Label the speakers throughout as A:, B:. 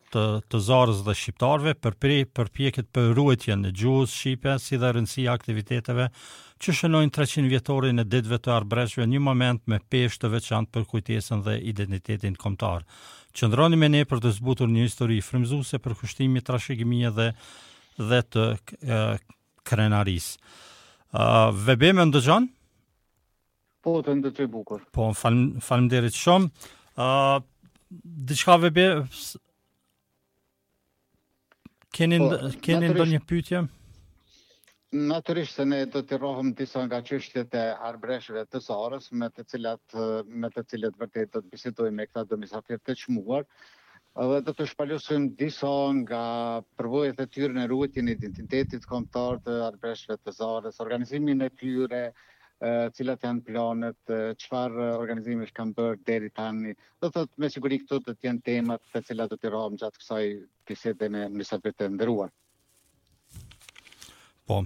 A: të zarës dhe shqiptarëve, përpjekjet për ruajtjen e gjuhës shqipe, si dhe rëndësia aktiviteteve që shënojnë 300 vjetorin e ditëve të arbreshve, një moment me peshë të veçantë për kujtesën dhe identitetin kombëtar. Qëndroni me ne për të zbutur një histori frymëzuese për kushtimin, trashëgimia dhe të krenarisë. Vebe më ndëgjon?
B: Po, të ndëgjoj bukur.
A: Po, faleminderit shumë. Diçka Vebe, keni ndonjë pyetje?
B: Natyrisht se ne do të rrohem disa nga çështjet e arbreshëve të Zarës, me të cilat vërtet do të bisedojmë me këta domosafirë të çmuar, dhe do të shpalosim disa nga përvojat e tyre në ruajtjen e identitetit kombëtar të arbreshëve të Zarës, organizimin e tyre, cilat janë planet, çfarë organizime kanë bërë deri tani. Do thotë me siguri këto do të jenë temat të cilat do të rrohem gjatë kësaj bisede me mysafirë të nderuar.
A: Po.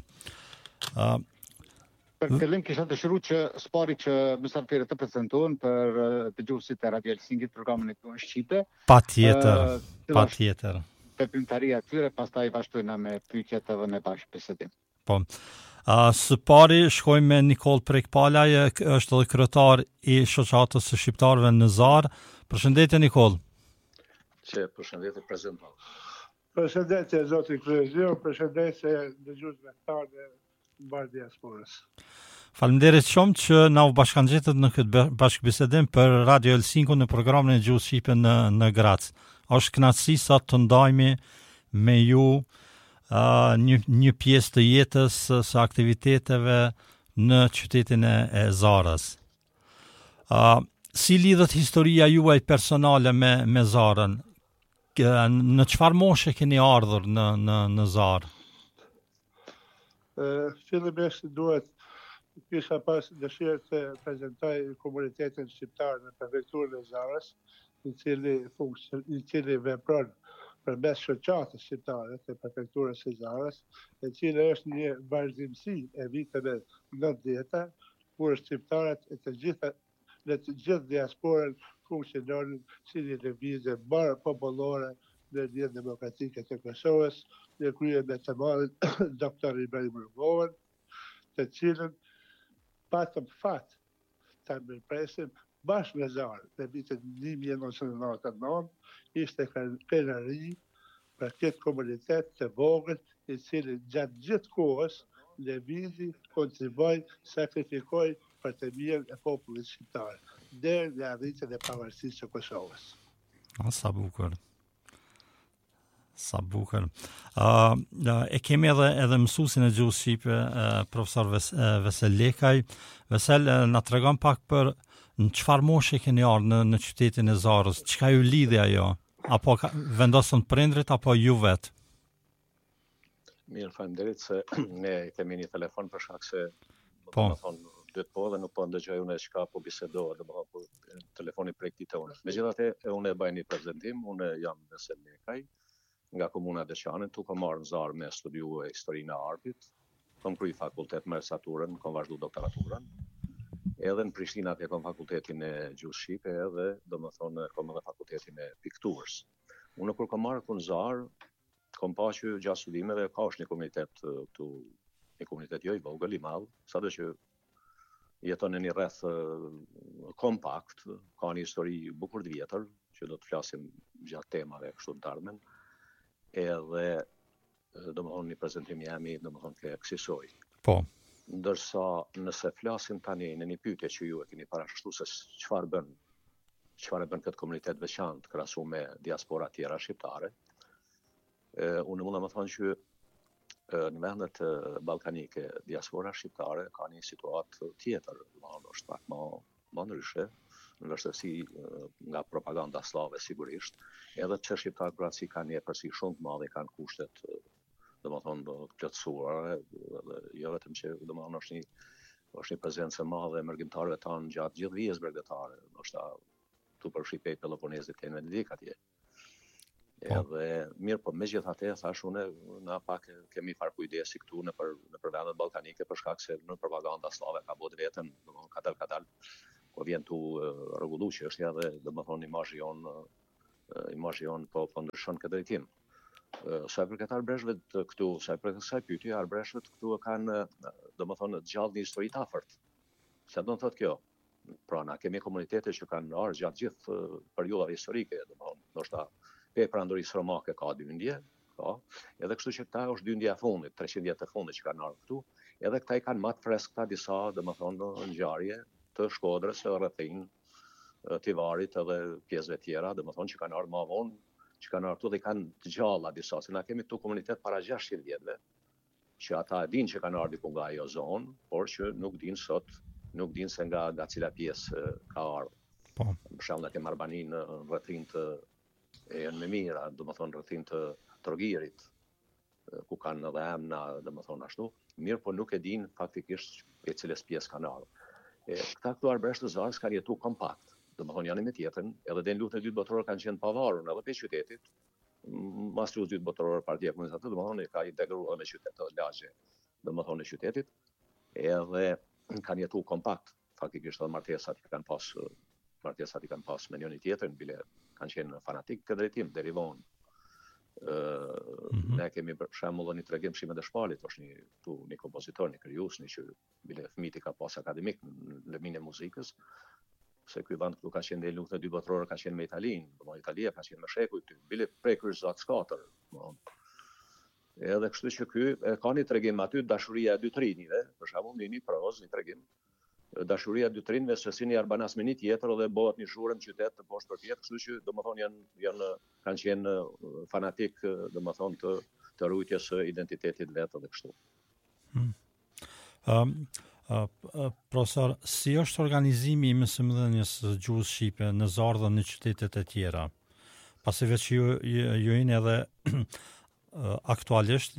B: Për fillim kisha dëshiruar që spari që mysafirët të prezantohen për dëgjuesit e Radio Helsinkit programin e Gjuhës Shqipe.
A: Patjetër.
B: Veprimtaria e tyre, pastaj vazhdojna me pyetjet edhe me bashkëbisedim.
A: Po. Së pari shkojmë me Nikol Prekpalaj, është edhe kryetar i shoqatës së shqiptarëve në Zarë. Përshëndetje Nikol.
C: Përshëndetje prezantant.
D: Përshëndetje zoti kryesor, përshëndetje dëgjuesve tanë mbar diasporës.
A: Faleminderit shumë që na u bashkangjetët në këtë bashkëbisedim për Radio Helsinkun në programin e Gjuhës Shqipe në Grac. Është kënaqësi sot të ndajmë me ju një pjesë të jetës së aktiviteteve në qytetin e Zarës. Si lidhet historia juaj personale me Zarën? Në çfarë moshe keni ardhur në Zarë?
D: Fillimisht duhet kisha pas dëshirë të prezantoj komunitetin shqiptar në prefekturën e Zarës, i cili vepron përmes shoqatës shqiptare të prefekturës së Zarës, e cila është një vazhdimsi e viteve 90, kur shqiptarët e të gjithë diasporën funksiononin si një lëvizje barë popullore në Lidhjen Demokratike të Kosovës, në krye me të madhin Dr. Ibrahim Rugova, të cilën patëm fat të mirëpresim bashkë me Zarë në vitin 1999, ishte krenari për këtë komunitet të vogël, i cili gjatë gjithë kohës lëvizi, kontriboi, sakrifikoi për të mirën e popullit shqiptar, deri në arritjen e pavarësisë së Kosovës.
A: Sa bukur. Sa bukur. E kemi edhe mësuesin e gjuhës shqipe, profesor Vesel Lekaj. Vesel, na tregon pak për në çfarë moshe keni ardhur në qytetin e Zarës, çka ju lidhi ajo? Apo vendosën prindrit apo ju vetë?
C: Mirë, faleminderit se ne kemi një telefon për shkak se dytë po dhe nuk po ndëgjoj unë çka po bisedohet, domethënë për telefoni prej këtij tone. Megjithatë, unë e bëj një prezantim, unë jam Vesel Lekaj, nga komuna Deçanit, tu kam marrë në Zarë me studiue historinë e artit, kam kryer fakultet mersaturën, kam vazhdu doktoraturën. Edhe në Prishtinë atje kam fakultetin e gjuhës shqipe, edhe domethënë kam edhe fakultetin e pikturës. Unë kur kam marrë këtu në Zarë, kam pasur gjatë studimeve ka është një komunitet këtu, një komunitet jo i vogël, i madh, sado që jeton në një rreth kompakt, ka një histori bukur të vjetër, që do të flasim gjatë temave kështu të ardhmen. Edhe domethënë një prezantim jemi domethënë ke kësaj.
A: Po.
C: Ndërsa nëse flasim tani në një pyetje që ju e keni parashtuar se çfarë bën këtë komunitet veçantë krahasuar me diaspora tjera shqiptare, unë mund të thonë që në vendet ballkanike diaspora shqiptare ka një situatë tjetër, është pak më ndryshe, në vështirësi nga propaganda slave sigurisht, edhe që shqiptarët praktisi kanë një përsi shumë të madhe, kanë kushtet domethënë të plotësuara, dhe jo vetëm që domethënë është një prezencë e madhe e mërgjimtarëve tanë gjatë gjithë vijës bregdetare, ndoshta tu përfshipej Peloponezit e Medik atje. Edhe mirë, po megjithatë thash unë na pak kemi far kujdesi këtu në për vendet ballkanike për shkak se në propaganda slave ka bërë vetëm domethënë katal po vjen tu rregullu që është edhe domethënë imazhi jon imazhi po ndryshon këtë drejtim. Sa për këtë arbreshve të këtu, sa për kësaj pyetje, arbreshvet këtu kanë, domethënë, gjallë një histori të afërt. Çfarë do të thotë kjo? Pra, na kemi komunitete që kanë ardhur gjatë gjithë periudhave historike, domethënë, ndoshta pe prandorisë romake ka dyndje, ka, edhe kështu që këta është dyndja e fundit, 300 vjet e fundit që kanë ardhur këtu, edhe këta i kanë më të freskëta disa, domethënë, ngjarje të Shkodrës, rrethin Tivarit edhe pjesëve tjera, domethënë që kanë ardhur më vonë, që kanë ardhur dhe kanë të gjalla disa, se na kemi këtu komunitet para 600 vjetëve, që ata e dinë që kanë ardhur diku nga ajo zonë, por që nuk dinë sot, nuk dinë se nga cila pjesë ka ardhur.
A: Po.
C: Për shembull, kemë Arbaninë në rrethin të janë më mira, domethënë rrethin të Trogirit, ku kanë edhe emna, domethënë ashtu, mirë, po nuk e dinë faktikisht e cilës pjesë kanë ardhur. Këta këtu arbreshtë të Zarës kanë jetu kompakt. Domethënë janë me tjetën, edhe në luftën e dytë botërore kanë qenë pavarur edhe pe qytetit. Mas luftës dytë botërore Partia Komuniste, domethënë ka integruar me qytetet lagje, domethënë në qytetit, edhe kanë jetu kompakt. Faktikisht edhe martesat i kanë pas me njëri tjetrin, bile kanë qenë fanatik këtë drejtim deri vonë. Ne kemi për shembull një tregim Shime Dëshpalit, është një kompozitor, një krijues, që bile fëmijët ka pas akademik në lëmin e muzikës, se ky vend këtu ka qenë në luftën e dytë botërore, ka qenë me Italinë, domethënë Italia ka qenë me shekuj këtu, bile prej kryqëzat skatër. Edhe kështu që ky ka një tregim aty, dashuria e dy trinjve, për shembull një prozë, një tregim. Dashuria e dy trinjve se si një arbanas me një tjetër dhe bëhet një shurëm qytet të poshtë për tjetër, kështu që domethënë kanë qenë fanatik, domethënë të rujtjes së identitetit vetë dhe kështu.
A: Profesor, si është organizimi i mësimdhënies së gjuhës shqipe në Zarë dhe në qytetet e tjera? Pasi veç ju jeni edhe aktualisht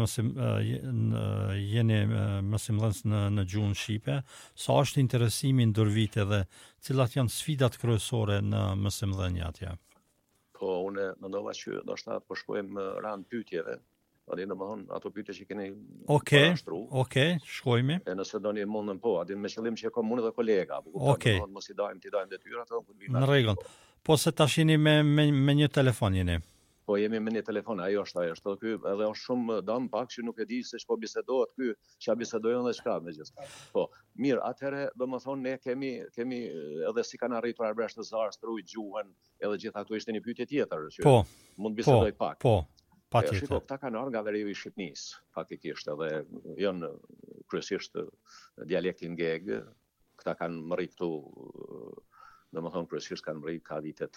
A: jeni mësimdhënës në gjuhën shqipe, sa është interesimi ndër vite dhe cilat janë sfidat kryesore në mësimdhënie atje?
C: Po, unë mendova që ndoshta po shkojmë rand pyetjeve. Adin domethënë ato pyetje që keni parashtru.
A: Okej, shkojmë.
C: E nëse doni mundën po, adin me qëllim që kom unë dhe kolega, domethënë mos i dajmë detyrat apo
A: në rregull. Po se tash jeni me një telefon jeni.
C: Po jemi me një telefon, ajo është ky, edhe është shumë dëm pak që nuk e di se ç'po bisedohet ky, ç'a bisedojnë dhe çka megjithëse. Po, mirë, atëherë domethënë ne kemi edhe si kanë arritur arbreshtë të Zarës të ruajnë gjuhën, edhe gjithashtu ishte një pyetje tjetër që mund bisedoj pak.
A: Po.
C: Shiko, këta kanë ardhur nga veriu i Shqipnisë, faktikisht, edhe janë kryesisht dialektin geg, këta kanë mërri këtu, domethënë kryesisht kanë mërri ka vitet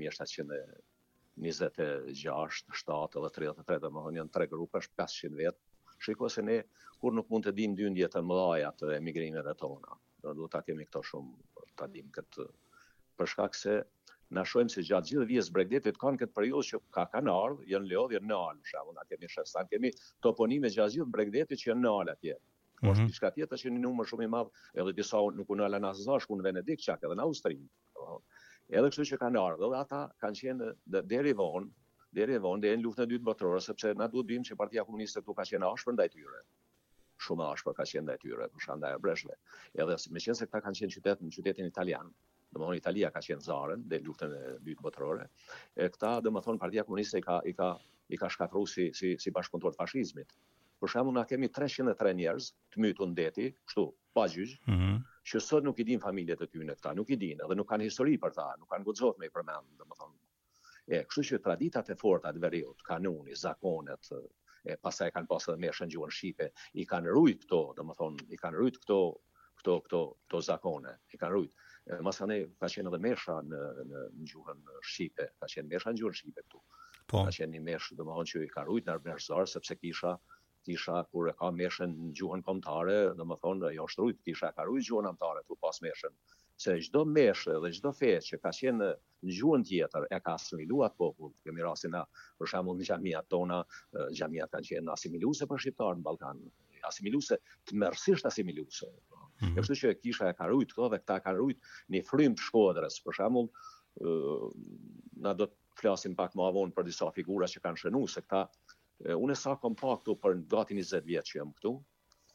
C: 1726, 7 dhe 33, domethënë janë 3 grupesh, 500 vjet. Shiko se ne kur nuk mund të dimë dyndje të mëdha të emigrimeve tona. Duhet ta kemi këto shumë ta dimë këtë, për shkak se na shohim se gjatë gjithë vijës Bregdetit kanë këtë periudhë që kanë ardhur, janë lodh, janë në Al, për shembull, na kemi shestan, kemi toponime gjatë gjithë Bregdetit që janë në Al atje. Është diçka tjetër që një numër shumë i madh, edhe disa nuk u në Nazar, shkuan në Venedik, çak edhe në Austri. Edhe kështu që kanë ardhur, dhe ata kanë qenë deri vonë në luftën e dytë botërore, sepse na duhet dimë që Partia Komuniste këtu ka qenë ashpër ndaj tyre. Shumë ashpër ka qenë ndaj tyre, për shkak ndaj arbreshëve. Edhe meqense këta kanë qenë në qytetin italian, domethënë Italia ka qenë Zarën në luftën e dytë botërore. Këta domethënë Partia Komuniste i ka shkatruar si bashkëpunëtor të fashizmit. Për shembull, na kemi 303 njerëz të mytur në deti, kështu, pa gjyq, që sot nuk i din familjet e tyre këta, nuk i din, edhe nuk kanë histori për ta, nuk kanë guxohet me i përmend, domethënë. Kështu që traditat e forta të veriut, kanuni, zakonet, pastaj kanë pasur edhe meshën gjuhën shqipe, i kanë rujt këto, domethënë, i kanë rujt këto zakone, i kanë rujt. Masane ka qenë edhe mesha në gjuhën shqipe, ka qenë mesha në gjuhën shqipe këtu. Ka qenë një meshë, domethënë që i ka rujt në arbreshtë Zarë, sepse kisha kur e ka meshën në gjuhën kombëtare, domethënë ajo është rujt, kisha ka rujt gjuhën kombëtare tu pas meshën. Se çdo meshë dhe çdo fe që ka qenë në gjuhën tjetër e ka asimiluar popull. Kemi rastin për shembull në xhamiat tona, xhamiat kanë qenë asimiluese për shqiptarët në Ballkan, asimiluese, tmerrsisht asimiluese. Kështu që kisha e ka rujt këto dhe këta kanë rujt një frym të Shkodrës, për shembull, na do të flasim pak më vonë për disa figura që kanë shënuar se këta. Unë sa kom pa këtu për gati 20 vjet që jam këtu.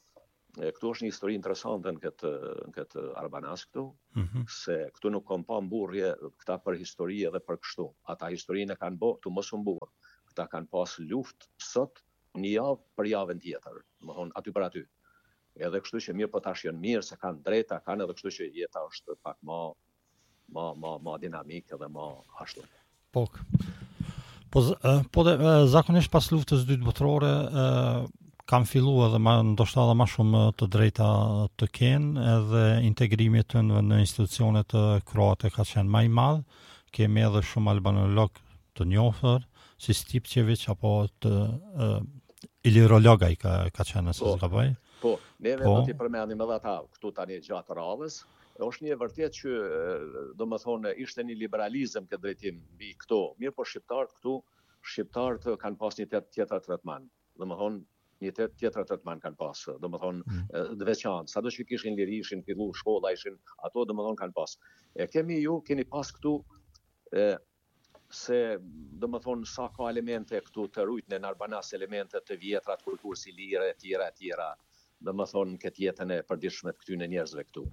C: Këtu është një histori interesante në këtë Arbanas këtu, se këtu nuk kam pa mburrje këta për histori edhe për kështu. Ata historinë e kanë bë, këtu mos u mburr. Këta kanë pas luftë sot një javë për javën tjetër, domethënë aty për aty. Edhe kështu që mirë po tash janë mirë se kanë drejta, kanë edhe kështu që jeta është pak më dinamike dhe më ashtu.
A: Po zakonisht pas luftës dytë botërore kam filluar edhe ndoshta edhe më shumë të drejta të kenë edhe integrimi të në institucionet kroate ka qenë më i madh. Kemi edhe shumë albanolog të njohur, si Stipçević apo të ilirolog ai ka qenë nëse s'ka bëj.
C: Po, neve do t'i përmendim edhe ata këtu tani gjatë radhës. Është një vërtet që domethënë ishte një liberalizëm këtë drejtim mbi këto. Mirë po shqiptarët kanë pas një tjetër tretman. Domethënë një tjetër tretman kanë pas, domethënë të veçantë. Sado që kishin liri, ishin fillu shkolla, ishin ato domethënë kanë pas. Keni pas këtu se domethënë sa ka elemente këtu të rujtën në Arbanas, elemente të vjetra të kulturës ilire, tjera, domethënë këtë jetën e përditshme të këtyre njerëzve këtu.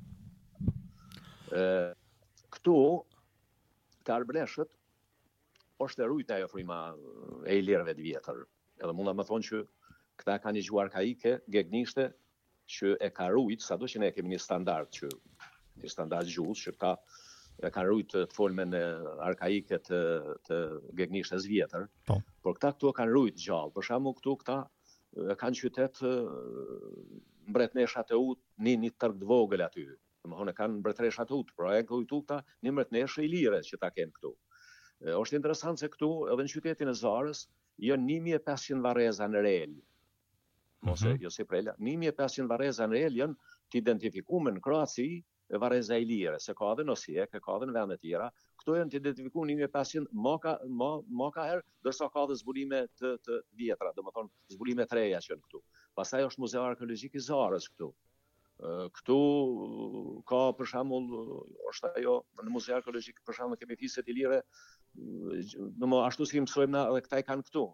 C: Këtu të Arbreshët është e rujtën ajo frima e ilirëve të vjetër. Edhe mund të thonë që këta kanë një gjuhë arkaike, gegnishte, që e ka rujtë, sado që ne kemi një standard gjuhës, që këta e kanë rujtë të folmen arkaike të gegnishtes vjetër, por këta këtu kanë rujtë gjallë. Për shembull këtu këta kanë qytet mbretëresha të ut, një tërg të vogël aty. Domethënë kanë mbretëresha të ut, pra e kujtu këta një mbretëreshë ilire që ta kenë këtu. Është interesant se këtu edhe në qytetin e Zarës janë 1500 varreza në rel. Mose jo si prela, 1500 varreza në rel janë të identifikuar në Kroaci varreza ilire, se ka edhe në Osijek, ka edhe në vende të tjera. Këto janë të identifikuar 1500 më ka herë, ndërsa ka edhe zbulime të vjetra, domethënë zbulime të reja që janë këtu. Pastaj është Muzeu Arkeologjik i Zarës këtu. Këtu ka për shembull është ajo në Muzeu Arkeologjik për shembull kemi fiset ilire, domethënë ashtu si mësojmë na edhe këta i kanë këtu.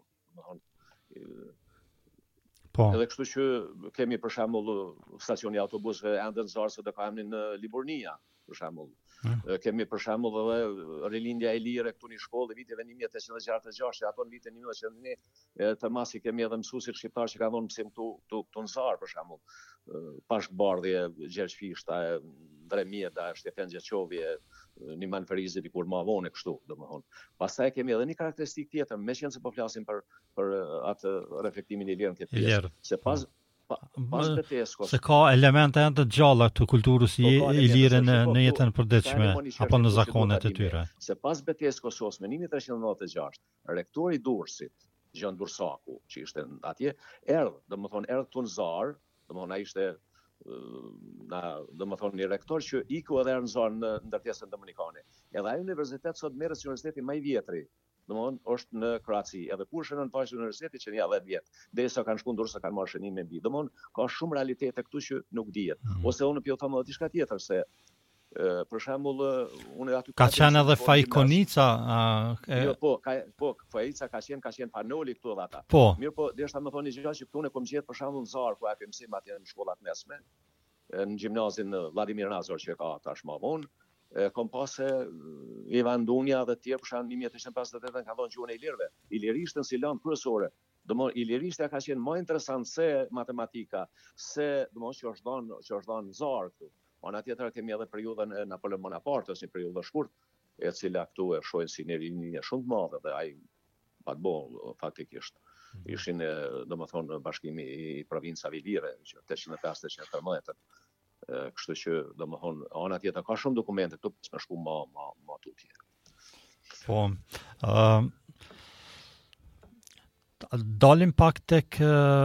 C: Edhe kështu që kemi për shembull stacioni autobusëve ende në Zarë do ka emrin në Liburnia, për shembull. Kemi për shembull edhe rilindja e lire këtu në shkollë viteve 1866, ato në vitin 1901 të masi kemi edhe mësuesit shqiptar që kanë dhënë mësim këtu në Zarë për shembull. Pashkbardhje, Gjergj Fishta, Dremjeda, Shtefen Gjeqovi, Niman Ferizi dikur më vonë kështu, domethënë. Pastaj kemi edhe një karakteristikë tjetër, meqense po flasim për atë reflektimin e lirë në këtë pjesë. Se pas Beteskos.
A: Se ka elemente të gjalla të kulturës ilire në jetën e përditshme apo në zakonet e tyre.
C: Se pas Beteskos në 1396, rektori i Durrësit, Gjon Durrsaku, që ishte atje, erdhi tu në Zarë, domethënë ai ishte domethënë një rektor që iku edhe në Zarë në ndërtesën dominikane. Edhe ai universitet sot merret si universiteti më i vjetri. Domethënë është në Kroaci, edhe kur shënon pashë universiteti që ja 10 vjet. Derisa kanë shkuar ndursa kanë marrë shënime mbi. Domethënë ka shumë realitete këtu që nuk dihet. Ose unë po them edhe diçka tjetër se për shembull unë aty
A: ka qenë edhe Fajkonica
C: Fajica ka qenë Panoli këtu edhe ata. Mirë po derisa më thoni gjëra që këtu ne kom gjetur për shembull në Zarë ku aty mësim atje në shkollat mesme në gjimnazin Vladimir Nazor që ka tash më vonë. Kom pasë Ivan Dunja dhe tjerë për shembull 1858 kanë dhënë gjuhën e ilirëve. Ilirishtën si lëndë kryesore. Domthonjë ilirishtja ka qenë më interesant se matematika, se domthonjë që është dhënë në Zarë këtu. Ana tjetër kemi edhe periudhën e Napoleon Bonapartes, një periudhë shkurt, e cila këtu e shohin si një rinje shumë të madhe dhe ai patboll faktikisht. Ishin domethënë bashkimi i provincave ilire që 850-813. Kështu që domethënë ana tjetër ka shumë dokumente këtu për të shkuar më tutje.
A: Po. Dalim pak tek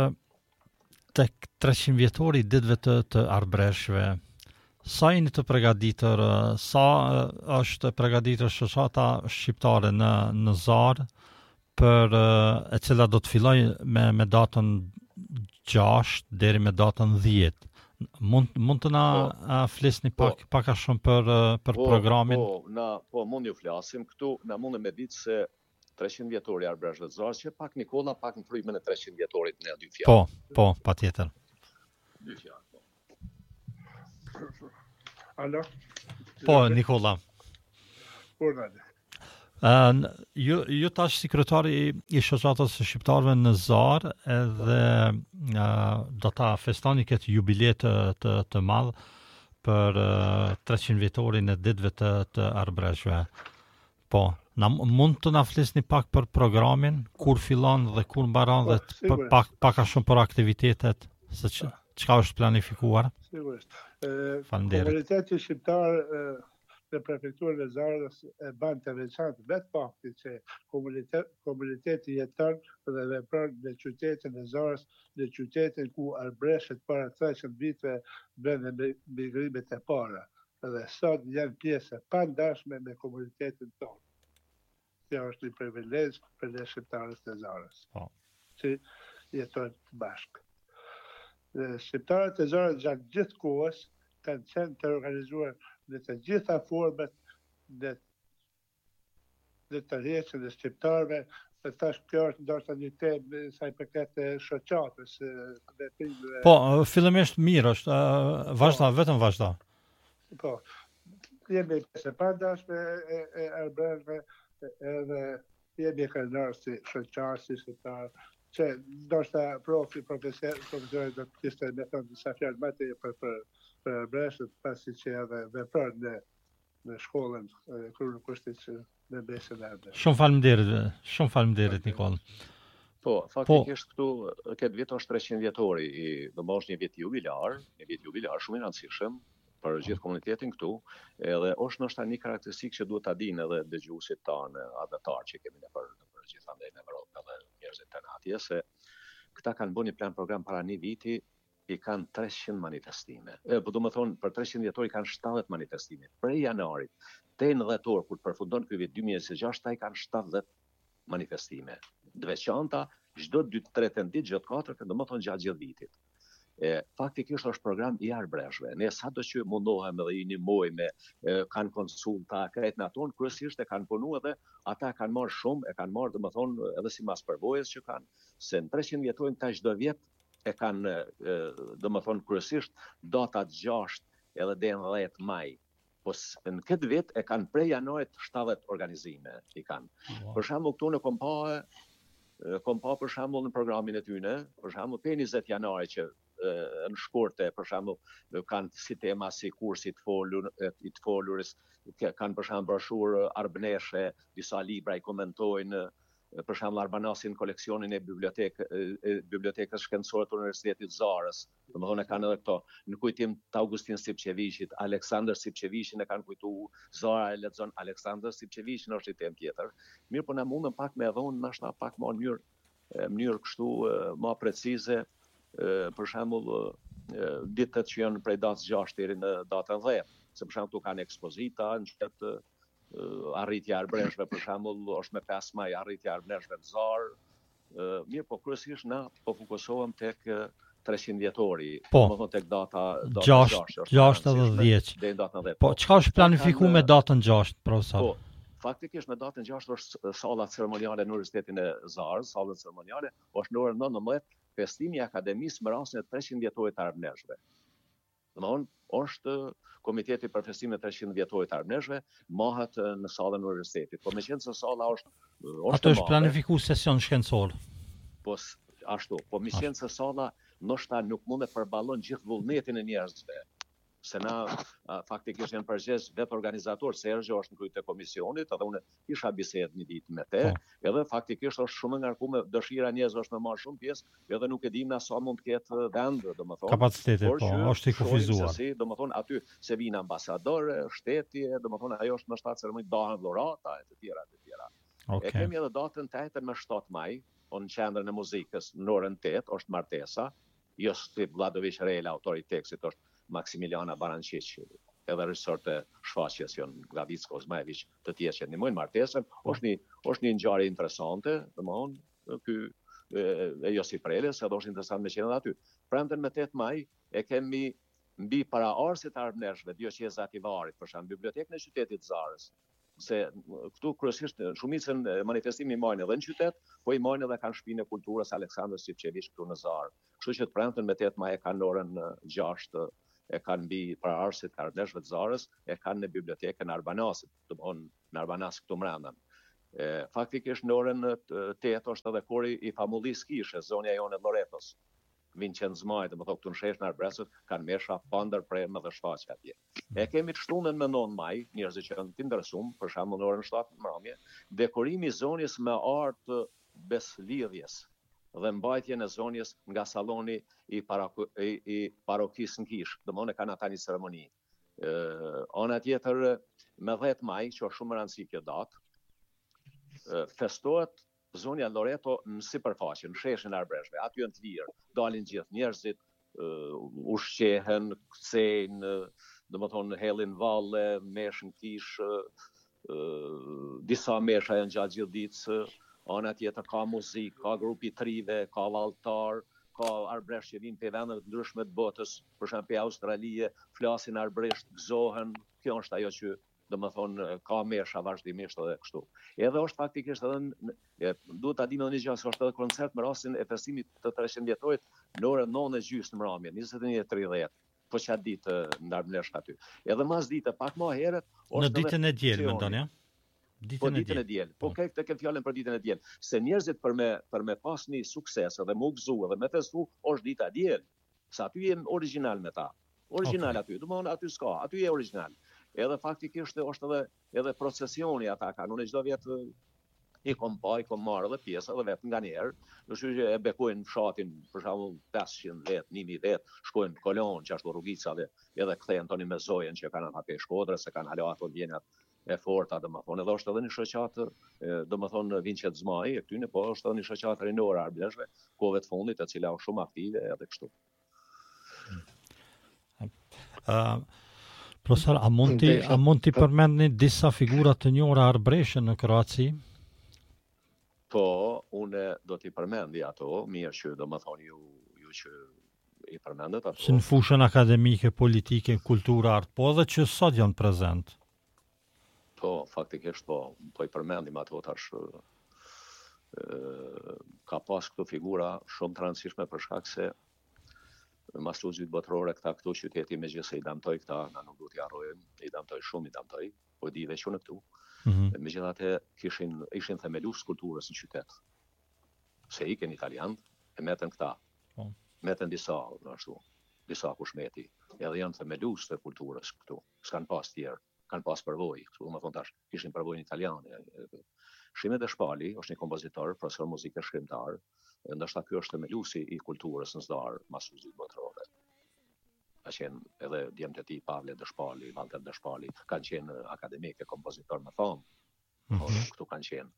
A: 300 vjetori ditëve të Arbreshëve. Sa jeni të përgatitur, sa është përgatitur shoqata shqiptare në Zarë për e cila do të filloj me datën 6 deri me datën 10. Mund të na flisni pak a shumë për programin?
C: Po mund ju flasim këtu, na mundem me ditë se 300 vjetori Arbreshëve të Zarës që pak Nikolla, pak në frymën e 300 vjetorit në dy fjalë.
A: Po, patjetër.
C: Dy fjalë.
D: Alo?
A: Po, Nikola.
D: Urnade.
A: Ju tash sekretari I shoqatës së shqiptarëve në ZAR edhe do ta festoni këtë jubilej të madh për 300 vjetorin e ditëve të arbreshve. Po, mund të na flisni pak për programin, kur fillon dhe kur mbaron dhe pak a shumë për aktivitetet, se çka është planifikuar?
D: Sigurisht.
A: Faleminderit.
D: Komuniteti shqiptar në prefekturën e Zarës e ban të veçantë vetë fakti që komuniteti jeton dhe vepron në qytetin e Zarës, në qytetin ku arbreshët para 300 viteve bën migrimet e para. Dhe sot janë pjesë e pandashme me komunitetin tonë. Kjo është një privilegj për ne shqiptarët e Zarës, që jetojnë bashkë. Shqiptarët e Zarës gjatë gjithë kohës kanë qenë të organizuar në të gjitha format në tërheqjen e shqiptarëve, dhe tash kjo është ndoshta një temë sa I përket shoqatës, veprimeve.
A: Po, fillimisht mirë është, vetëm vazhdo.
D: Po, jemi pjesë pandashme e arbreshve, edhe jemi krenar si shoqar, si shqiptar, që ndoshta profesori do të kishte me thënë disa fjalë më të për arbreshët, pasi që edhe vepron në shkollën Krye Kushtit që në besën e arbreshët.
A: Shumë faleminderit Nikol.
C: Po, faktikisht këtu këtë vit është 300 vjetori I është një vit jubilar shumë I rëndësishëm për gjithë komunitetin këtu, edhe është ndoshta një karakteristikë që duhet ta dinë edhe dëgjuesit tanë, adatar që kemi në për gjithandaj në Evropë edhe njerëzit tanë atje, se këta kanë bërë një plan program para një viti, I kanë 300 manifestime. Po do më thonë, për 300 vjetori kanë 70 manifestime. Prej janarit, te në dhjetor, kur përfundon ky vit 2026, ta I kanë 70 manifestime. Dveçanta, çdo 2-3 ditë, çdo 4, do më thonë gjatë gjithë vitit. Faktikisht është program I arbreshve. Ne sado që mundohem edhe I një muaj me kanë konsulta, krejt në aton, kryesisht e kanë punu edhe ata kanë marrë shumë, e kanë marrë do më thonë edhe si mas përvojës që kanë, se në 300 vjetojnë ta çdo vjet e kanë do më thonë kryesisht datat 6 edhe deri në 10 maj. Po në këtë vit e kanë prej janarit 70 organizime I kanë. Për shembull këtu në kom pa për shembull në programin e tyne, për shembull pe 20 janari që në shkurte për shembull kanë si tema si kursi I të foluris, kanë për shembull broshurë arbneshe, disa libra I komentojnë, për shembull Arbanasin koleksionin e bibliotekës shkencore të Universitetit Zarës. Domethënë kanë edhe këto në kujtim të Augustin Sipçeviçit, Aleksandër Sipçeviçin e kanë kujtuar, Zara e lexon Aleksandër Sipçeviçin është një temë tjetër. Mirë, po na mundën pak me dhon ndoshta pak më në mënyrë kështu më precize, për shembull ditët që janë prej datës 6 deri në datën 10, se për shembull tu kanë ekspozita në qytet arritja e arbreshve për shembull është me 5 maj arritja e arbreshve në Zarë. Mirë, po kryesisht na po fokusohem tek 300 vjetori, domethënë tek data 6
A: edhe 10.
D: Deri në datën 10.
A: Po çka është planifikuar me datën 6, profesor?
C: Po, faktikisht me datën 6 është salla ceremoniale në Universitetin e Zarës, salla ceremoniale është në orën 19, festimi I akademisë më rastin e 300 vjetorit të arbreshve. Domthonë është Komiteti për festimin e 300 vjetorit të arbreshve mahet në sallën e universitetit. Po meqense se salla është
A: ato është planifikuar sesion shkencor.
C: Po ashtu, po meqense se salla ndoshta nuk mund të përballon gjithë vullnetin e njerëzve. Se na faktikisht janë përgjegjës vetë organizator, Sergio është në krye të komisionit, edhe unë isha bisedë një ditë me te, edhe faktikisht është shumë ngarkuar dëshira njerëzve është me marrë shumë pjesë, edhe nuk e dim na sa mund të ketë vend, domethënë.
A: Kapaciteti, po, është I kufizuar.
C: Domethënë aty se vinë ambasadorë, shteti, domethënë ajo është në shtatë ceremoni dahen dhurata e të tjera. E kemi edhe datën 8 me 7 maj, në qendrën e muzikës në orën 8 është martesa, Josip Vladović Rela, autori I tekstit është Maksimiliana Barančić, edhe regjisor të shfaqjes janë Glavicko Zmajević, të tjerë që ndihmojnë martesën, është një ngjarje interesante, domthonë ky e Josip Reles, edhe është interesant me qenë aty. Premten me 8 maj e kemi mbi paraardhësit e arbreshve, Dioqeza e Tivarit, për shembull, bibliotekën e qytetit Zarës. Se këtu kryesisht shumicën manifestimi I marrin edhe në qytet, po I marrin edhe kanë shtëpinë e kulturës Aleksandër Sipçeviç këtu në Zarë. Kështu që të premten me 8 maj e kanë orën 6 e kanë mbi prarësit të Arbleshëve të Zarës, e kanë në bibliotekën Arbanasit, në Arbanas këtu mbrenda. Faktikisht në orën 8 është edhe kori i famullis kishe, zonja jone Loretos. Vincent Zmaj, dhe më thokë të nëshesh në Arbresët, kanë mesha pandër prerme dhe shfaqe atje. E kemi të shtunën me 9 maj, njerëzit që kanë të interesum, për shembull në orën 7 mramje, dekorimi zonjës me artë beslidhjes dhe mbajtjen e zonjës nga saloni i parokisë në Kish, dhe më në kanë ata një ceremoni. Ana tjetër, me 10 maj, që është shumë më rëndësi kjo datë, festohet zonja Loreto në sipërfaqe, në sheshin e Arbreshëve. Aty janë të lirë, dalin gjithë njerëzit, ushqehen, kthejnë, domethënë hellin valle, meshën Kish, disa mesha janë gjatë gjithë ditës, ana tjetër ka muzikë, ka grupi trive, ka valltar, ka arbresh që vinë për vendet të ndryshme të botës, për shembull për Australie, flasin arbresht, gëzohen. Kjo është ajo që domethënë ka mesha vazhdimisht edhe kështu. Edhe është faktikisht edhe duhet ta dimë një gjë, se është edhe koncert me rastin e festimit të 300 vjetorit në orën 9:30 në mramje, 21:30. Po çfarë ditë në Arblesh aty. Edhe mas ditë pak më herët
A: në ditën e diel, mendon ja?
C: Ditën e diel. Po këtë kem fjalën për ditën e diel, se njerëzit për me pas një sukses edhe më gëzu edhe me festu, është dita e diel. Sa aty jem origjinal me ta. Origjinal aty, domthonë aty s'ka, aty je origjinal. Edhe faktikisht është edhe procesioni ata kanë. Unë çdo vjet i kom marrë edhe pjesë edhe vetë nga njerë, nështu që e bekojnë fshatin, për shembull 500 vet, 1000 vet, shkojnë në Kolon, që ashtu rrugicave, edhe kthehen tani me zojen që kanë ata pe Shkodrës, se kanë alo ato vjenat e forta, domethënë, edhe është edhe një shoqatë, domethënë Vincent Zmaj, e këtyne, po është edhe një shoqatë rinore Arbleshëve, kohëve të fundit, e cila është shumë aktive edhe kështu.
A: Profesor, a mund t'i përmendni disa figura të njohura Arbreshën në Kroaci?
C: Po, unë do t'i përmendi ato, mirë që do më thonë ju që i përmendet ato.
A: Si në fushën akademike, politike, kulturare, po edhe që sot janë prezent.
C: Po, faktikisht po i përmendim ato tash. Ka pas këto figura shumë të rëndësishme për shkak se mashtruesit botërore këta këtu qyteti me gjithse i damtoj këta, na nuk duhet t'i harrojmë, i damtoj shumë, po di veç unë këtu. Megjithatë ishin themelues kulturës në qytet. Se iken italianë, e metën këta. Metën disa kushmeti. Edhe janë themelues të kulturës këtu. S'kan pas tjerë, kanë pas përvojë, kështu më thon tash, kishin përvojën italiane. Shime Deshpali është një kompozitor, profesor muzike shkrimtar, ndoshta ky është themeluesi i kulturës në Zdar, mashtruesit botërore. Ka qenë edhe djemtë e tij Pavle Deshpali, Valter Deshpali, kanë qenë akademik e kompozitor me famë. Këtu kanë qenë.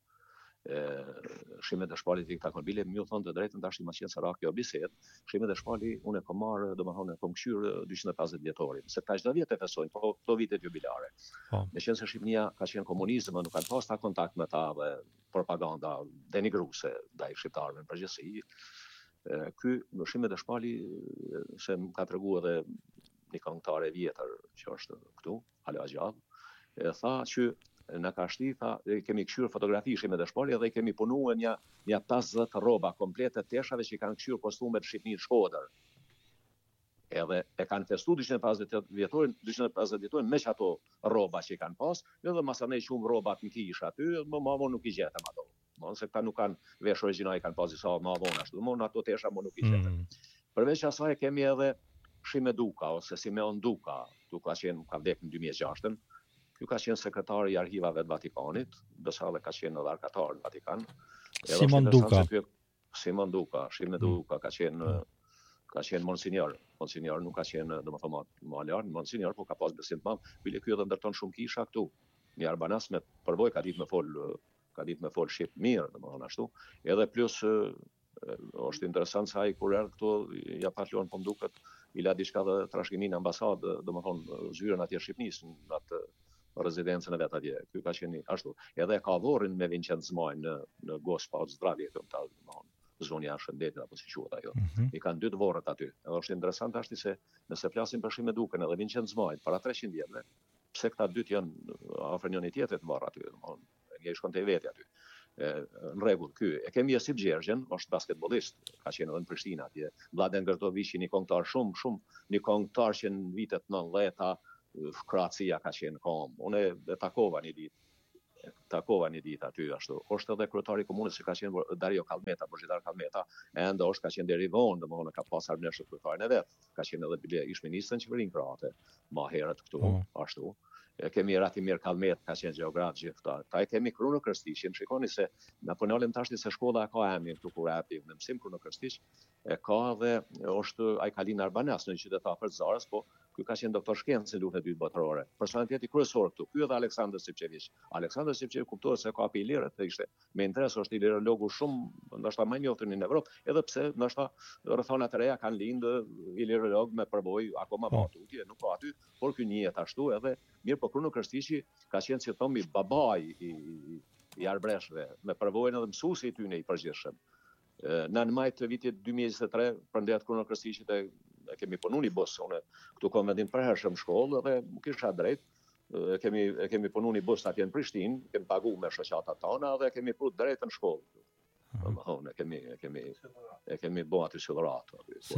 C: Shime Deshpali ti këta kombile, më thonë të drejtën tash i ma qenë sarak kjo bisedë. Shime Deshpali unë e kam marrë, domethënë kom qyr 250 vjetorin, se ka çdo vit e festojnë, po këto vitet jubilare. Meqense se Shqipënia ka qenë komunizëm, nuk kanë pas ta kontakt me ta dhe propaganda denigruese ndaj shqiptarëve në përgjithësi. Ky Shime Deshpali se më ka treguar edhe një këngëtar e vjetër që është këtu, hala gjallë, tha që në ka shti, tha, kemi këshyrë fotografi Shime Deshpali dhe kemi punuar një 50 rroba komplete të teshave që kanë këshyrë kostumet Shqipni në Shkodër. Edhe e kanë festu 250 vjetorin me që ato rroba që i kanë pas, edhe masanej shumë rrobat në Kish aty, më nuk i gjetëm ato. Se këta nuk kanë vesh origjinal, kanë pas disa më avon ashtu, më ato tesha më nuk i gjetëm. Përveç asaj kemi edhe Shime Duka ose Simeon Duka, tu ka vdek në 2006. Ky ka qenë sekretari i arhivave të Vatikanit, besa dhe ka qenë edhe arkatar në Vatikan.
A: Shime
C: Duka ka qenë monsinjor. Monsinjor nuk ka qenë, domethënë më lart, monsinjor, po ka pas besim të madh. Bile ky edhe ndërton shumë kisha këtu. Në Arbanas me përvojë ka ditë me fol shqip mirë, domethënë ashtu. Edhe plus është interesant se ai kur erdhi këtu ja patlon po duket i la diçka dhe trashëgimin në ambasadë, domethënë zyrën atje Shqipnisë në atë rezidencën e vet atje. Ky ka qenë ashtu. Edhe ka vorrin me Vincent Zmaj në Gospa Zdravje këtu, domethënë zonja Shëndetit apo si quhet ajo. I kanë 2 vorret aty. Edhe është interesant ashtu se nëse flasim për Shime Dukën edhe Vincent Zmaj para 300 vjetëve, pse këta dytë janë afër njëri tjetrit të varr aty, domethënë nge shkon te veti aty. në rregull. Ky e kemi Josip Gjergjen, është basketbollist, ka qenë edhe në Prishtinë atje. Mladen Gërdoviçi, një këngëtar shumë, një këngëtar që në vitet 90-ta Kroacia ka qenë kom. Unë e takova një ditë aty ashtu. Është edhe kryetari i komunës që ka qenë Dario Kalmeta, Boxhitar Kalmeta, ende është ka qenë deri vonë, domethënë ka pas armësh kryetarin e vet. Ka qenë edhe bile ish ministër në qeverinë kroate. Më herët këtu ashtu. Kemi Ratimir Kalmet, ka qenë gjeograf gjithë ta e kemi Kruno Krstiqin. Shikoni se na po nalim tash se shkolla ka emrin këtu kur hapi në mësim Kruno Krstiq, e ka dhe është ai Kalin Arbanas në qytet afër Zarës, po ky ka qenë doktor shkencë në luftën e dytë botërore. Personaliteti kryesor këtu, ky edhe Aleksandër Sipçeviç. Aleksandër Sipçeviç kuptohet se ka pi lirë, ishte me interes, është ilirologu shumë, ndoshta më i njohur në Evropë, edhe pse ndoshta rrethonat e reja kanë lindë ilirolog me përboj akoma pa tutje, nuk ka aty, por ky njihet ashtu edhe mirë, po Kruno Krstiqi ka qenë si thomi babai i arbreshve, me përvojën edhe mësuesi i tyre i përgjithshëm. Në maj të vitit 2023 përndet Kruno Krstiqit e kemi punu një bus, unë këtu kom vendim përhershëm shkollë dhe më kisha drejt, kemi punu një bus atje në Prishtinë, kemi pagu me shoqatat tona dhe kemi prut drejt në shkollë. E kemi bo aty si dhuratë.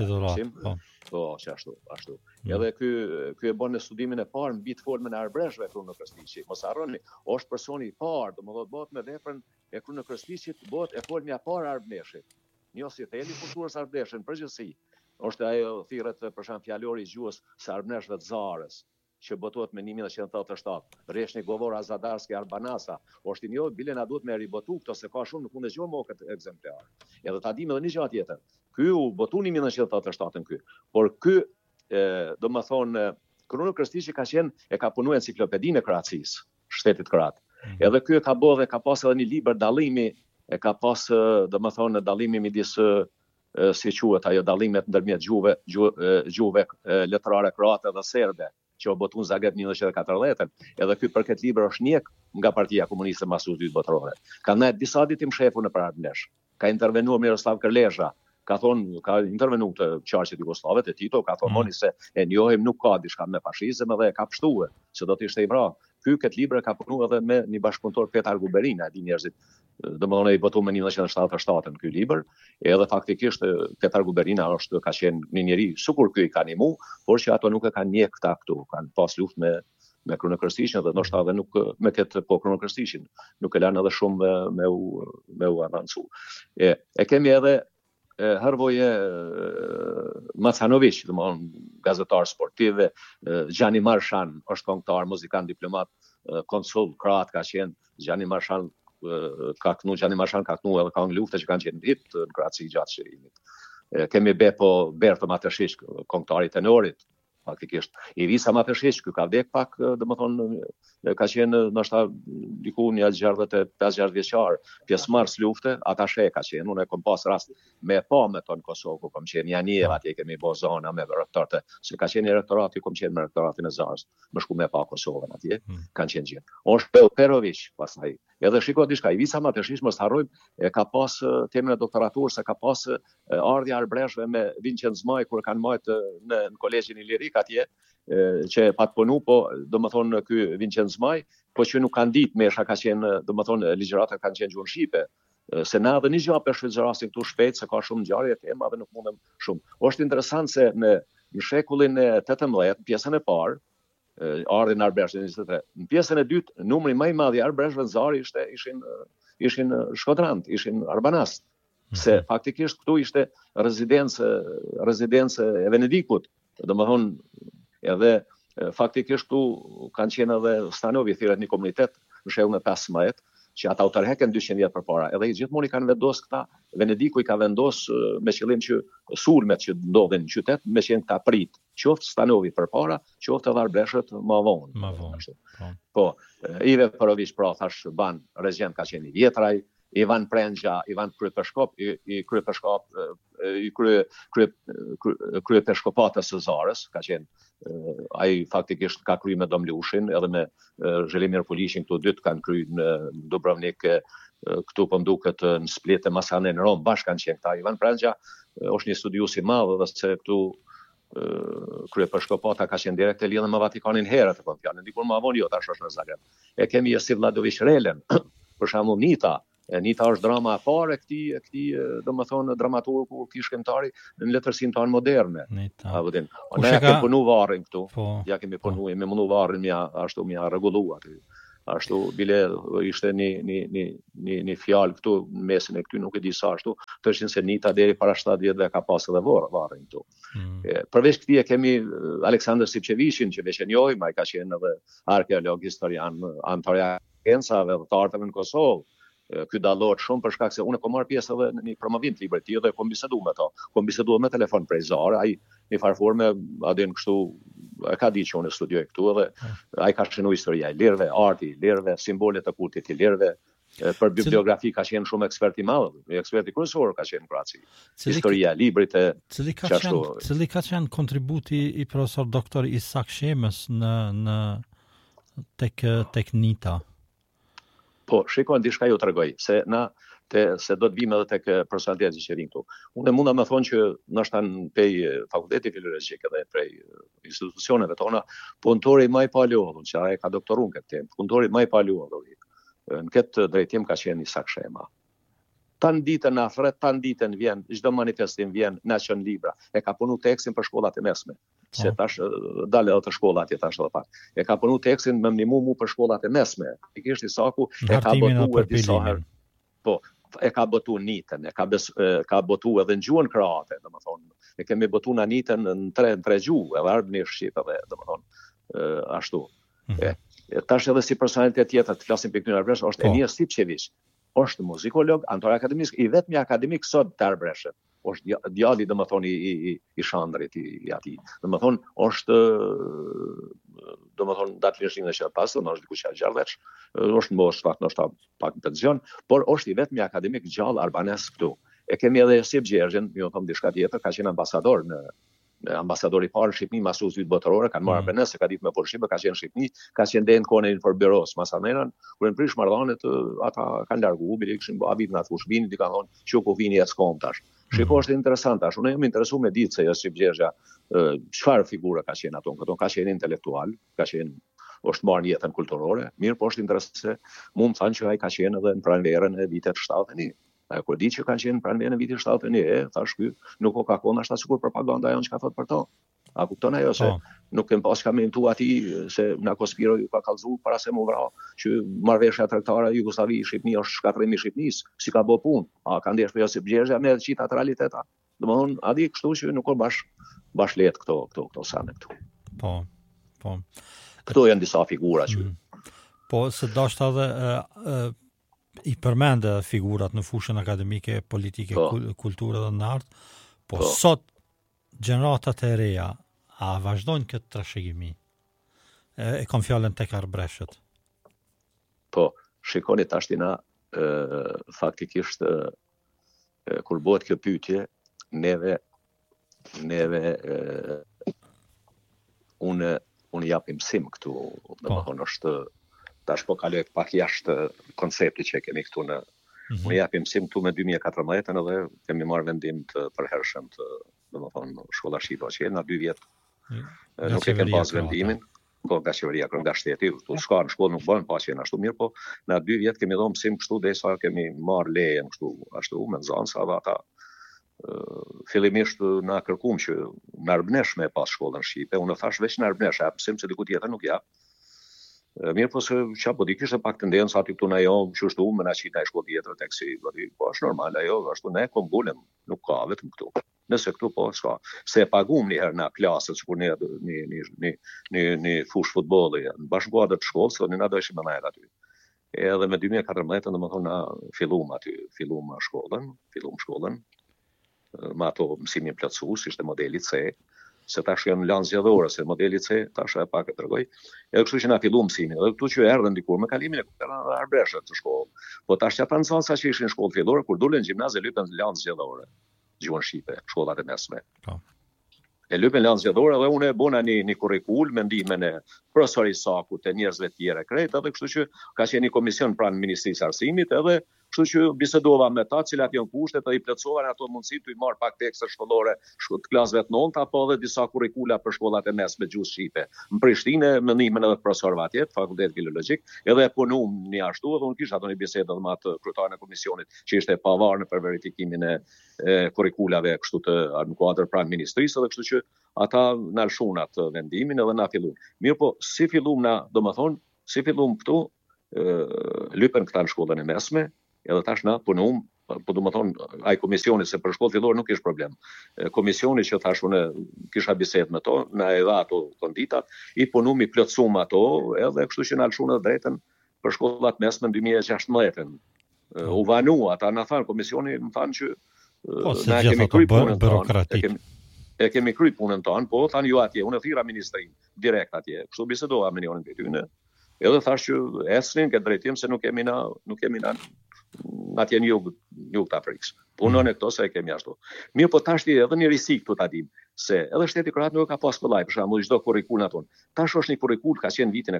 C: Po, që ashtu. Edhe ky e bën në studimin e parë mbi të folmen e arbreshve Kruno Krstiqi. Mos harroni, është personi i parë, domethënë bëhet me veprën e Kruno Krstiqit, bëhet e folmja e parë arbreshit. Njohësi theli kulturës arbreshe në përgjithësi. Është ajo thirret për shemb fjalori i gjuhës së arbreshve të Zarës, që botohet me 1987. Reshni Govor Azadarski Arbanasa, është i njohur, bile na duhet me ribotu këto se ka shumë nuk mund të zgjohem më këtë ekzemplar. Edhe ta dim edhe një gjë tjetër. Ky u botu në 1987 ky. Por ky, domethënë, Kruno Krstiqi ka punuar enciklopedinë e Kroacisë, shtetit kroat. Edhe ky ka bërë dhe ka pas edhe një libër dallimi, e ka pas domethënë dallimi midis si quhet ajo dallimet ndërmjet gjuhëve letrare kroate dhe serbe, që u botu në Zagreb 1940, edhe ky për këtë libër është njek nga Partia Komuniste mbas së dytë botërore. Ka ndajt disa ditë më shefu në Arabnesh. Ka intervenuar Miroslav Kërlezha, ka intervenuar të qarqet jugoslave të Tito, ka thonë se e njohim nuk ka diçka me fashizëm edhe ka pështuar, se do të ishte i vrarë. Ky këtë libër ka punuar edhe me një bashkëpunëtor Petar Guberina, di njerëzit, domethënë i botu me 1977 ky libër, edhe faktikisht Petar Guberina ka qenë një njeri sikur ky i ka nimu, por që ato nuk e kanë njeh këta këtu, kanë pas luftë me Kruno Krstiqin dhe ndoshta edhe nuk me këtë Kruno Krstiqin, nuk e lanë edhe shumë me u avancu. E kemi edhe Hrvoje Macanović, domethënë gazetar sportiv, Gjani Marshan është këngëtar, muzikant, diplomat, konsul kroat ka qenë. Gjani Marshan ka knu edhe ka në lufte që kanë qenë hit në Kroaci gjatë çerimit. Kemi Berto Mateshiç, këngëtari tenorit, faktikisht. Ivica Mateshiç, ky ka vdek pak, domethënë ka qenë ndoshta diku një 65 vjeçar, pjesëmarrës lufte, atashe ka qenë. Unë kam pas rast me ton Kosovë, ku kam qenë Janiev, atje kemi bo zona me rektorate, se ka qenë rektorati, kam qenë me rektoratin e Zarës, më shku me pa Kosovën atje, kanë qenë gjithë. Është Perović pastaj. Edhe shiko diçka, Ivica Mateshiç mos harrojmë, e ka pas temën e doktoraturës, se ka pas ardhja arbreshve me Vincenz Maj kur kanë marrë në kolegjin Ilirik atje, që pat punu, po domethënë ky Vincenz Maj, po që nuk kanë ditë mesha ka qenë, domethënë ligjëratat kanë qenë gjuhën shqipe. Se na edhe një gjë për shfrytëzorasin këtu shpejt, se ka shumë ngjarje tema dhe nuk mundem shumë. Është interesant se në shekullin e 18, pjesën e parë, ardhin arbreshtë në 23. Në pjesën e dytë, numri më i madh i arbreshëve në Zarë ishin shkodrant, ishin arbanas. Se faktikisht këtu ishte rezidencë e Venedikut, domethënë edhe faktikisht këtu kanë qenë edhe stanovi, thirret një komunitet në shekullin e 15, që ata u tërheken 200 vjet përpara. Edhe gjithmonë i kanë vendosur këta, Venediku i ka vendosur me qëllim që sulmet që ndodhin në qytet me qenë ta prit, qoftë stanovi përpara, qoftë edhe arbreshët më vonë. Po, Ive Perović pra thash ban regjent ka qenë i vjetraj, Ivan Prengja, Ivan Kryepeshkop, i kryepeshkopatës së Zarës, ka qenë ai faktikisht ka kryer me Domlushin edhe me Zhelimir Pulishin, këto dy kanë kryer në Dubrovnik, këtu po duket në Split e Masane në Rom, bashkë kanë qenë këta. Ivan Prengja është një studius i madh edhe se këtu kryepeshkopata ka qenë direkt e lidhur me Vatikanin herët apo fjalën, dikur më vonë jo tash është në Zagreb. E kemi Josip Vladović Relen, për shembull Nita, Nita është drama e parë e këtij domethënë dramaturgu, këtij shkencëtari në letërsinë tonë moderne. A vëdin. Ne kemi punu varrin këtu. Ja kemi punu, me mundu varrin ashtu mja rregullu aty. Ashtu bile ishte një fjalë këtu në mesin e këty, nuk e di sa ashtu, thoshin se Nita deri para 7 vjetëve ka pasur edhe varrin këtu. Përveç këtij kemi Aleksandr Sipçeviçin që veç e njohim, ai ka qenë edhe arkeolog, historian, antar i agencave dhe të arteve në Kosovë. Ky dallohet shumë për shkak se unë po marr pjesë edhe në një promovim të librit të tij dhe po biseduam me ato. Po biseduam me telefon prej Zare, ai në farë forme adin kështu e ka ditë që unë studioj këtu edhe ai ka shënuar historia e lirëve, arti i lirëve, simbolet e kultit të lirëve. Për bibliografi ka qenë shumë ekspert i madh, ekspert i kryesor ka qenë Kraci. Historia e librit e
A: cili ka qenë kontributi i profesor doktor Isak Shemës në tek Nita.
C: Po, shikoj diçka ju tregoj, se se do të vim edhe tek personaliteti që vjen këtu. Unë mund ta më thonë që ndoshta prej fakultetit filologjik edhe prej institucioneve tona, punëtori më i palodhur, që ai ka doktoruar këtë temë, punëtori më i palodhur në këtë drejtim ka qenë Isak Shema. Tan ditën afret, tan ditën vjen, çdo manifestim vjen, na çon libra. E ka punu tekstin për shkollat e mesme. Se tash dalë edhe të shkollat e tash edhe pak. E ka punu tekstin me mnimu për shkollat e mesme. Pikërisht Isaku e ka botuar disa herë. Po, e ka botuar Nitën, ka botuar edhe në gjuhën kroate, domethënë. E kemi botuar na Nitën në tre gjuhë, edhe arabisht shqip edhe, domethënë, ashtu. Tash edhe si personalitet tjetër të flasim pikë në Arbresh është Enir Sipçeviç. Është muzikolog, antar akademik, i vetmi akademik sot të Arbreshit. Është djali domethënë i Shandrit i atij. Domethënë është domethënë datëlisht në çfarë pasur, është diku 60 vjeç, është mos fakt ndoshta pak pension, por është i vetmi akademik gjallë albanes këtu. E kemi edhe Josip Gjergjin, ju them diçka tjetër, ka qenë ambasador ambasadori i parë në Shqipëri mas ushtrit botërore, kanë marrë Arbanes, se ka ditë me Shqipë, ka qenë në Shqipëri, ka qenë dhe në kohën e Informbiros, Masamenan, kur në prish marrëdhëniet ata kanë largu, bile kishin bë avit na thosh vini, di kanë thonë, "Çu po vini as kom tash." Shiko është interesant tash. Unë jam interesuar me ditë se Josip Gjergja çfarë figura ka qenë ato, këto ka qenë intelektual, ka qenë është marrë jetën kulturore, mirë, po është interesant se mu më thanë që ai ka qenë edhe në pranverën e vitet 70. Kur di që kanë qenë pranë në vitin 71, thash ky nuk o ka qenë ashta sikur propaganda janë çka thot për to. A kupton ajo se nuk kem pas komentu aty se na konspiroi ju ka kallzu para se mu vra që marrveshja tregtare Jugosllavi Shqipëni është shkatrimi i Shqipënisë, si ka bë punë. A ka ndesh për Josip Gjergja me çita të realiteta. Domthon, a di kështu që nuk o bash let këto sanë këtu.
A: Po.
C: Këto janë disa figura që.
A: Po se dashta edhe i përmende figurat në fushën akademike, politike, kulture dhe në art, po sot gjeneratat e reja a vazhdojnë këtë trashëgimi? E kam fjalën tek Arbreshët.
C: Po, shikoni tashtina faktikisht kur bëhet kjo pyetje, neve unë japim sim këtu, domethënë është tash po kaloj pak jashtë konceptit që kemi këtu në unë japim sim këtu me 2014 edhe kemi marrë vendim të përhershëm të domethënë shkolla shqipe që në 2 vjet nuk e kemi pas vendimin po nga qeveria nga shteti këtu shka në shkollë nuk bën pa qenë ashtu mirë po në 2 vjet kemi dhënë sim kështu derisa kemi marrë lejen kështu ashtu me nxënësa dhe ata fillimisht na kërkuam që në Arbnesh me pas shkollën shqipe unë thash veç në Arbnesh jap sim se diku tjetër nuk jap. Mirë po se çapo di kishte pak tendencë aty këtu na jo çështu me na qita e shkollë tjetër tek si po është normal ajo ashtu ne kom bulem nuk ka vetëm këtu nëse këtu po s'ka se e paguam një herë na klasët kur ne në fush futbolli në bashkuadër të shkollës sonë na doshim më najt aty edhe me 2014 domethënë na filluam shkollën me ato mësimin plotësues ishte modeli C se tash janë lanë zgjedhore, se modeli C tash e pak e tregoj. Edhe kështu që na filluam mësimin. Edhe këtu që erdhën dikur me kalimin e kuptave Arbreshët të shkollë. Po tash ata nxënësa që ishin në shkollë fillore kur dolën në gjimnaz e lypën lanë zgjedhore. Gjuhën shqipe, shkollat e mesme.
A: Po.
C: E lypën lanë zgjedhore dhe unë e bona një kurrikul me ndihmën e profesorit Sakut e njerëzve të tjerë krejt, edhe kështu që ka qenë një komision pranë Ministrisë së Arsimit edhe Kështu që bisedova me ta, cilat janë kushtet dhe I plotësova ato mundësi të I marr pak tekste shkollore të klasëve të 9 apo edhe disa kurrikula për shkollat e mesme gjuhë shqipe. Në Prishtinë mendimin edhe profesorëve atje, Fakultet Filologjik, edhe punum një ashtu edhe unë kisha ato një bisedë me atë kryetarin e komisionit që ishte pavarur për verifikimin e kurrikulave kështu të në kuadër pranë ministrisë edhe kështu që ata na lëshun atë vendimin edhe na fillun. Mirë po, si fillum na, domethënë, si fillum këtu lypen këta në shkollën e mesme, edhe tash na punum, po domethënë ai komisioni se për shkollë fillore nuk ishte problem. Komisioni që tash unë kisha bisedë me to, na e dha ato konditat, I punum I plotësum ato, edhe kështu që na lëshun edhe drejtën për shkollat mesme në 2016. U vanu ata na thanë komisioni, më thanë që
A: na kemi kryer punën tonë.
C: E kemi kryer punën tonë, po thanë ju atje, unë thira ministrin direkt atje. Kështu bisedova me njërin prej tyre. Edhe thash që esrin këtë drejtim se nuk kemi na atje në jug të Afrikës. Punon e këto se e kemi ashtu. Mirë po tash edhe një risi këtu ta dim se edhe shteti kroat nuk ka pas kollaj, për shembull çdo kurrikul aton. Tash është një kurrikul ka qenë vitin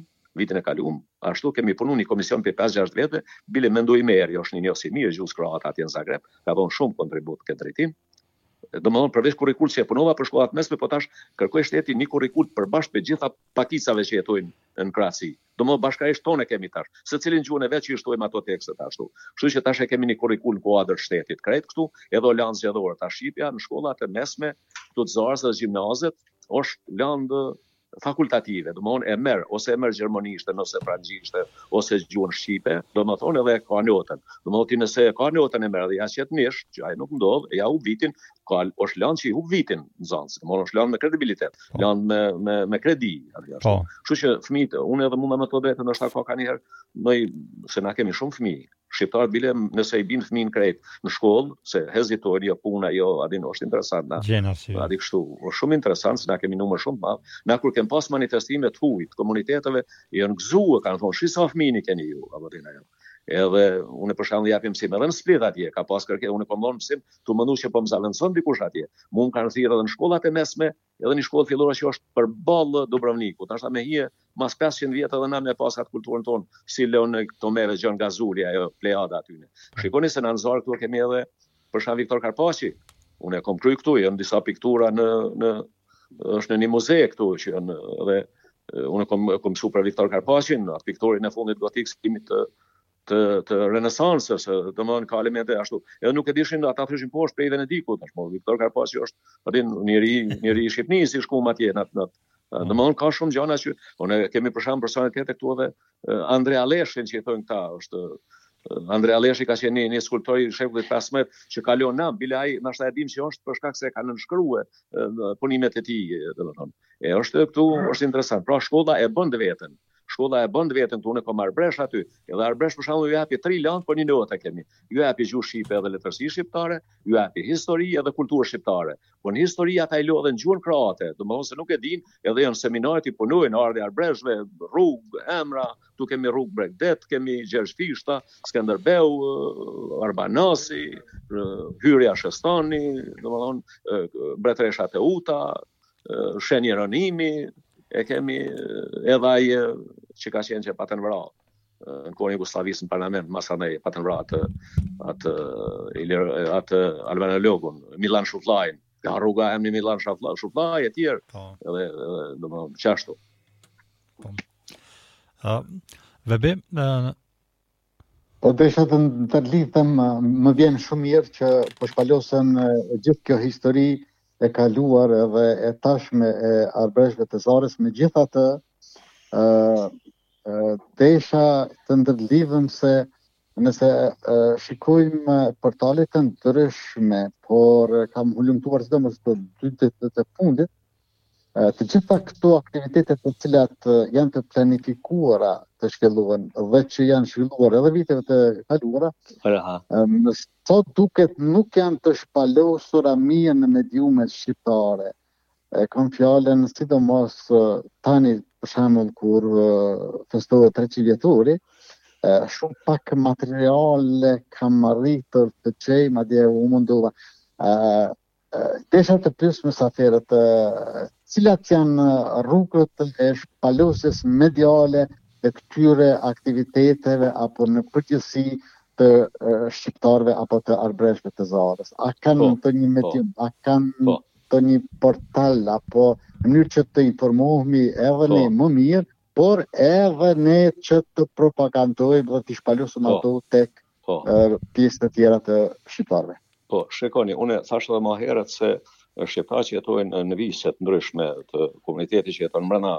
C: e kaluar, ashtu kemi punuar një komision për 5-6 vjet, bile mendoj merr, është një njësi mirë gjuhës kroate atje në Zagreb, ka dhënë shumë kontribut këtë drejtim. Domethënë përveç kurrikul që e punova për shkollat mesme, po tash kërkoi shteti një kurrikul përbash me gjitha pakicave që jetojnë në Kroaci. Domethënë bashkërisht tonë kemi tash, secilin gjuhën e vet që I shtojmë ato tekstet ashtu. Kështu që tash e kemi një kurrikul në kuadër shtetit krejt këtu, edhe lanë zgjedhore tash shqipja në shkollat e mesme, këtu të Zarës dhe gjimnazet, është lanë fakultative, domethënë e merr ose e merr gjermanishtën ose frangjishtë ose gjuhën shqipe, domethënë edhe ka notën. Domethënë nëse ka notën e merr dhe ja qet nish, që ai nuk ndodh, ja u vitin, ka është lanë që I hub vitin në Zancë, domethënë është lanë me kredibilitet, lanë me kredi, ashtu. Kështu që fëmijët, unë edhe mund me të drejtë ndoshta ka një herë, se na kemi shumë fëmijë. Shqiptarët bile nëse I bin fëmijën krejt në shkollë, se hezitojnë jo puna, jo adin është interesant na. Adi kështu, është shumë interesant se na kemi numër shumë madh. Na kur kem pas manifestime të huaj të komuniteteve, janë gëzuar, kanë thonë, "Shi sa fëmijë keni ju", apo dina jo. Edhe unë për shembull japim mësim edhe në Split atje, ka pas kërkesë, unë po mbon mësim, tu mendu që po më zalënson dikush atje. Mund kanë thirrë edhe në shkollat e mesme, edhe në shkollë fillore që është përballë Dubrovnikut. Tash me hije mas 500 vjet edhe na me pas atë kulturën tonë, si Leon Tomeve, Gjon Gazuli, ajo plejada aty. Shikoni se në Anzar këtu kemi edhe për shembull Viktor Karpaçi. Unë e kam kryer këtu, janë disa piktura është në një muze këtu që janë edhe unë kam mësuar për Viktor Karpaçin, atë pikturin e fundit gotik skimit të renesansës, domethënë ka elemente ashtu. Edhe nuk e dishin ata thoshin poshtë prej Venedikut, tashmë Viktor Karpaçi është njëri I Shqipërisë si shkuam atje natë. Domethënë ka shumë gjëra që unë kemi për shembull personalitete këtu edhe Andrea Leshin që thonë këta, është Andrea Leshi ka qenë një skulptor I shekullit 15 që kalon na, bile ai ndoshta e dim që është për shkak se ka nënshkruar punimet e tij, domethënë. Është këtu është interesant. Pra shkolla e bën veten. Shkolla e bën veten tonë ka marr bresh aty. Edhe Arbresh për shembull ju japi 3 lanë, po një notë kemi. Ju japi gjuhë shqipe edhe letërsi shqiptare, ju japi histori edhe kulturë shqiptare. Po në histori ata I lodhen gjuhën kroate, domethënë se nuk e din, edhe janë seminarët I punojnë ardhi Arbreshve, rrugë, emra, tu kemi rrugë Bregdet, kemi Gjergj Fishta, Skënderbeu, Arbanasi, hyrja Shestani, domethënë Mbretëresha Teuta, Shenjë Rënimi, e kemi edhe ai që ka qenë që patën vrarë në kohën e Jugosllavisë në parlament, masanej patën vrarë atë albanologun Milan Shufllajin, ka rruga emri Milan Shufllaj e tjerë, edhe domethënë çashtu.
A: Vebe
B: Po desha të lidhem, më vjen shumë mirë që po shpalosën gjithë kjo histori e kaluar edhe e tashme e Arbreshve të Zarës, megjithatë desha të ndërlidhem se nëse shikojmë portale të ndryshme, por kam hulumtuar sidomos të 2 ditët e fundit, të gjitha këto aktivitetet të cilat janë të planifikuara të shkelluar dhe që janë shkelluar edhe viteve të kaluara, sot duket nuk janë të shpalosura mirë në mediumet shqiptare. Kam fjalën sidomos tani për shembull kur festohet 300 vjetori, shumë pak materiale kam arritur të çej, madje u mundova desha të pyes mysafirët cilat janë rrugët e shpalosjes mediale të këtyre aktiviteteve apo në përgjithësi të shqiptarëve apo të arbreshve të Zarës? A kanë të një medium, a kanë të një portal apo mënyrë që të informohemi edhe ne më mirë, por edhe ne që të propagandojmë dhe të shpalosim ato tek pjesë të tjera të shqiptarëve?
C: Po, shikoni, unë thash edhe më herët se shqiptarët që jetojnë në vise të ndryshme të komunitetit që jeton brenda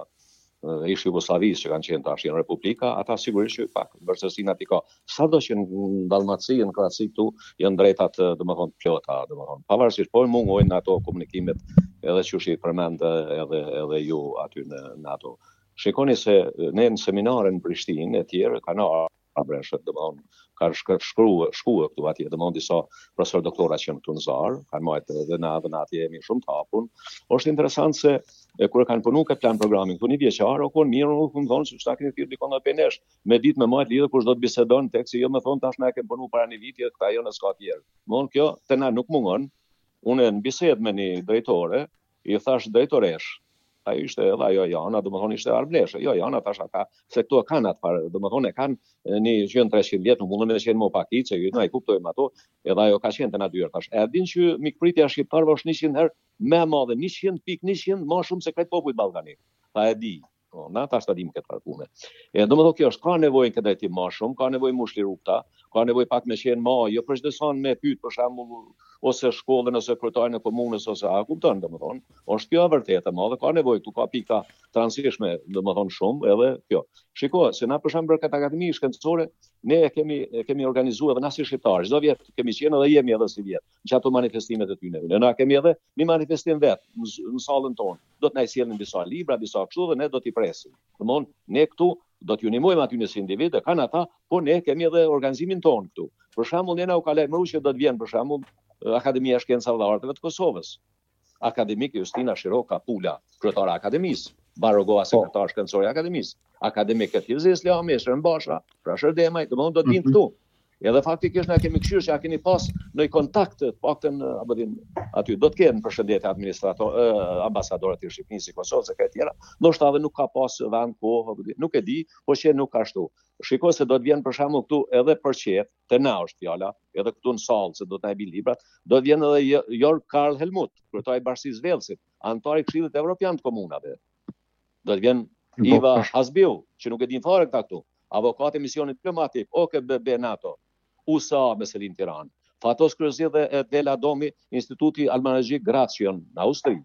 C: ish Jugosllavisë që kanë qenë tash në Republika, ata sigurisht që pak vërtetësinë aty ka. Sado që në Dallmaci, në Kroaci këtu janë drejtat, domethënë plota, domethënë pavarësisht po mungojnë ato komunikimet edhe çuçi përmend edhe ju aty në ato. Shikoni se ne në seminare në Prishtinë e tjerë kanë arbreshët, domethënë kanë shkuar këtu atje, domethënë disa profesor doktora që janë këtu në Zarë, kanë marrë edhe në atje jemi shumë të hapur. Është interesant se kur kanë punuar këtë plan programin këtu një vjeçar, o kon mirë nuk më thonë se çka keni thirrë dikon në nesh, me ditë me majt lidhë kur çdo të bisedon tek se jo më thon tash na e kemi punuar para një viti këta jo në ska tjerë. Mon kjo te na nuk mungon. Unë në bisedë me një drejtore, i thash drejtoresh, ajo ishte edhe ajo Jana, domethënë ishte arbleshe. Jo, Jana tash aka, se këtu kanë atë parë, domethënë kanë një 300 vjet, nuk mundën të qenë më pakicë, se na i kuptojmë ato, edhe ajo ka qenë të natyrë tash. E din që mikpritja shqiptarëve është 100 herë më e madhe, 100.100 më shumë se krejt popullit ballkanik. Ta e di. Na tash ta dim këtë parpunë. Domethënë kjo është ka nevojë këtë drejtim më shumë, ka nevojë mushli rrugta, ka nevojë pak me qenë më, jo për çdo son me pyet për shembull ose shkollën ose kryetarin e komunës ose a kupton domethënë. Është kjo e vërtetë më dhe ka nevojë këtu ka pika transhishme domethënë shumë edhe kjo. Shiko, se na për shembull këtë akademi shkencore ne kemi organizuar edhe na si shqiptarë. Çdo vit kemi qenë edhe jemi edhe si vjet. Në ato manifestimet e tyre. Ne na kemi edhe një manifestim vet në sallën tonë. Do të na sjellin disa libra, disa kështu dhe ne do t'i presim. Domthon ne këtu do t'ju ndihmojmë aty në individë, kanë ata, po ne kemi edhe organizimin ton këtu. Për shembull, ne na u ka lajmëruar që do të vjen për shembull Akademia e Shkencave dhe Arteve të Kosovës. Akademik Justina Shiroka Pula, kryetare e akademisë, Barogova sekretar shkencor i akademisë, akademik Hilzi Islami, Shërbasha, pra Shërdemaj, domthon do të vinë këtu. Edhe faktikisht na kemi këshirë që a keni pas në kontakt të paktën aty do të kenë përshëndetje administrator ambasadorët e Shqipërisë, Kosovës e këtyra. Ndoshta edhe nuk ka pas vend kohë, nuk e di, po që nuk ka ashtu. Shikoj se do të vjen për shembull këtu edhe për qef, te na është fjala, edhe këtu në sallë se do të na bëj librat, do të vjen edhe Jörg Karl Helmut, kryetari i Bashkisë Velsit, antar i Këshillit Evropian të Komunave. Do të vjen Iva Hasbiu, që nuk e din fare këta këtu, avokat e misionit diplomatik, OKB NATO. USA me Selin Tiranë. Fatos Kryezi dhe Dela Domi, Instituti Almanagjik Gracion në Austri.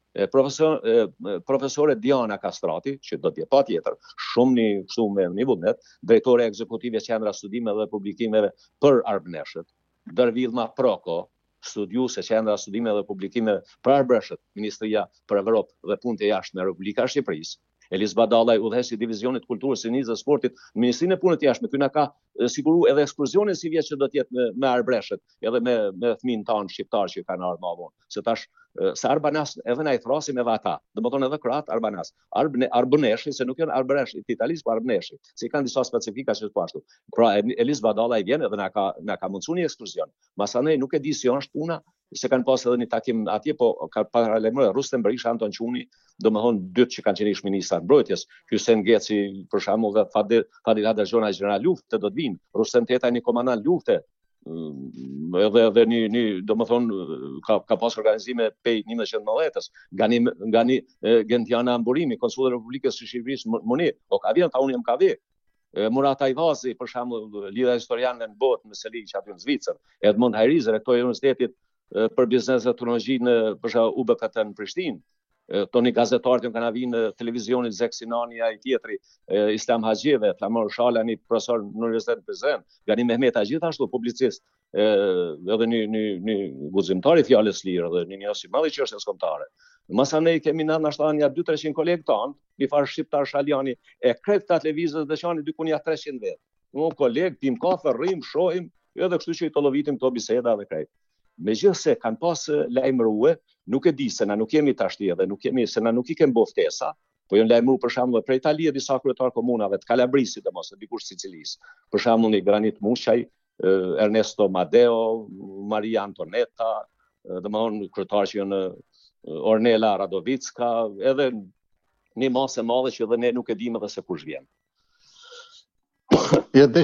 C: Profesore Diana Kastrati, që do të jetë patjetër, shumë një vullnet, drejtore ekzekutive Qendra Studimeve dhe Publikimeve për Arbreshët. Dervilma Proko, studiuese Qendra Studimeve dhe Publikimeve për Arbreshët, Ministria për Evropë dhe Punët e Jashtme e Republikës së Shqipërisë. Elis Badallaj, udhëhesi Divizionit Kulturës së Nizës Sportit, Ministrinë e Punës të Jashtme, ky na ka siguru edhe ekskursionin si vjet që do të jetë me arbreshët, edhe me fëmijën tanë shqiptar që kanë ardhur më vonë. Se tash se Arbanas edhe na i thrasim edhe ata. Domethënë edhe kroat Arbanas. Arboneshi, se nuk janë arbresh të Italisë, po arboneshi. Si kanë disa specifika që po ashtu. Pra Elis Badallaj vjen edhe na ka mundsuar një ekskursion. Masanej nuk e di si është puna, se kanë pas edhe një takim atje, po ka paralajmëruar Rustem Berisha, Anton Çuni, domethënë dytë që kanë qenë ish-ministra mbrojtjes, Hysén Geci për shembull dhe Fadil Hadergjona general lufte do të vinë, Rustem Teta një komandant lufte, edhe një domethënë ka pas organizime pej 1990-s, nga një Gentiana Amburimi, konsulli i Republikës së Shqipërisë Moni, o ka vjen ta unë jam ka vë. Murat Ajvazi, për shembull, lidha historiane në botë me Seliç aty në Zvicër, Edmond Hajriz, rektori i Universitetit për biznes dhe teknologji në UBKT në Prishtinë. Toni gazetarët kanë vinë në televizionit Zeksinania i tjetri, Islam Haxhive, Flamur Shalani, profesor në Universitetin e Prizren, Gani Mehmeta gjithashtu publicist, edhe një guximtar i fjalës lirë dhe një njësi madh i çështjes kombëtare. Masanej kemi na nashtan ja 200-300 kolegë tanë, një farë shqiptar Shaljani, e krejt ta televizës dhe qani dykun ja 300 vet. Unë kolegë, pim kafe, rrim, shohim, edhe kështu që i tollovitim këto biseda dhe krejt. Megjithse kanë pas lajmërue, nuk e di se na nuk jemi tashti edhe nuk i kemi bë ftesa, po janë lajmëruar për shembull për Itali disa kryetar komunave të Kalabrisit domosë dikush Sicilisë. Për shembull një Granit Mushaj, Ernesto Madeo, Maria Antoneta, domethënë kryetar që janë Ornela Radovicka, edhe një masë e madhe që edhe ne nuk e dimë edhe se kush vjen.
B: Ja desha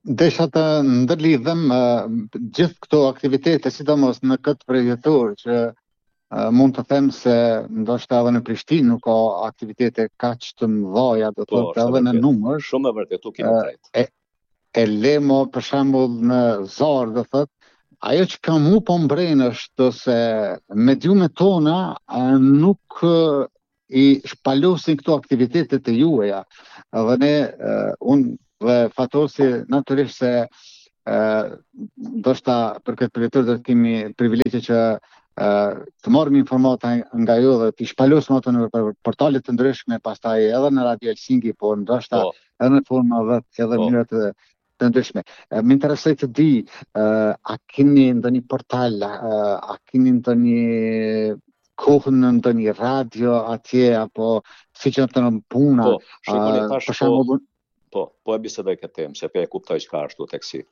B: Desha të ndërlidhem gjithë këto aktivitete, sidomos në këtë përjetor që mund të them se ndoshta edhe në Prishtinë nuk ka aktivitete kaq të mëdha, do të thotë edhe në numër.
C: Shumë e vërtetë, kemi drejt.
B: E lemo për shembull në Zarë, do thotë, ajo që ka mu po mbren është se mediumet tona nuk i shpalosin këto aktivitete të juaja. Dhe ne, unë dhe Fatosi, natyrisht se ndoshta për këtë përjetor do të kemi privilegje që të marrim informata nga ju dhe të shpalosim ato në portale të ndryshme, pastaj edhe në Radio Helsinki, po ndoshta edhe në forma edhe mënyra të ndryshme. Më interesoj të di, a keni ndonjë portal, a keni ndonjë kohën në ndonjë radio atje, apo si që të në puna? Për shembull,
C: po e bisedoj këtë temë, se pe e kuptoj çka ashtu tek si.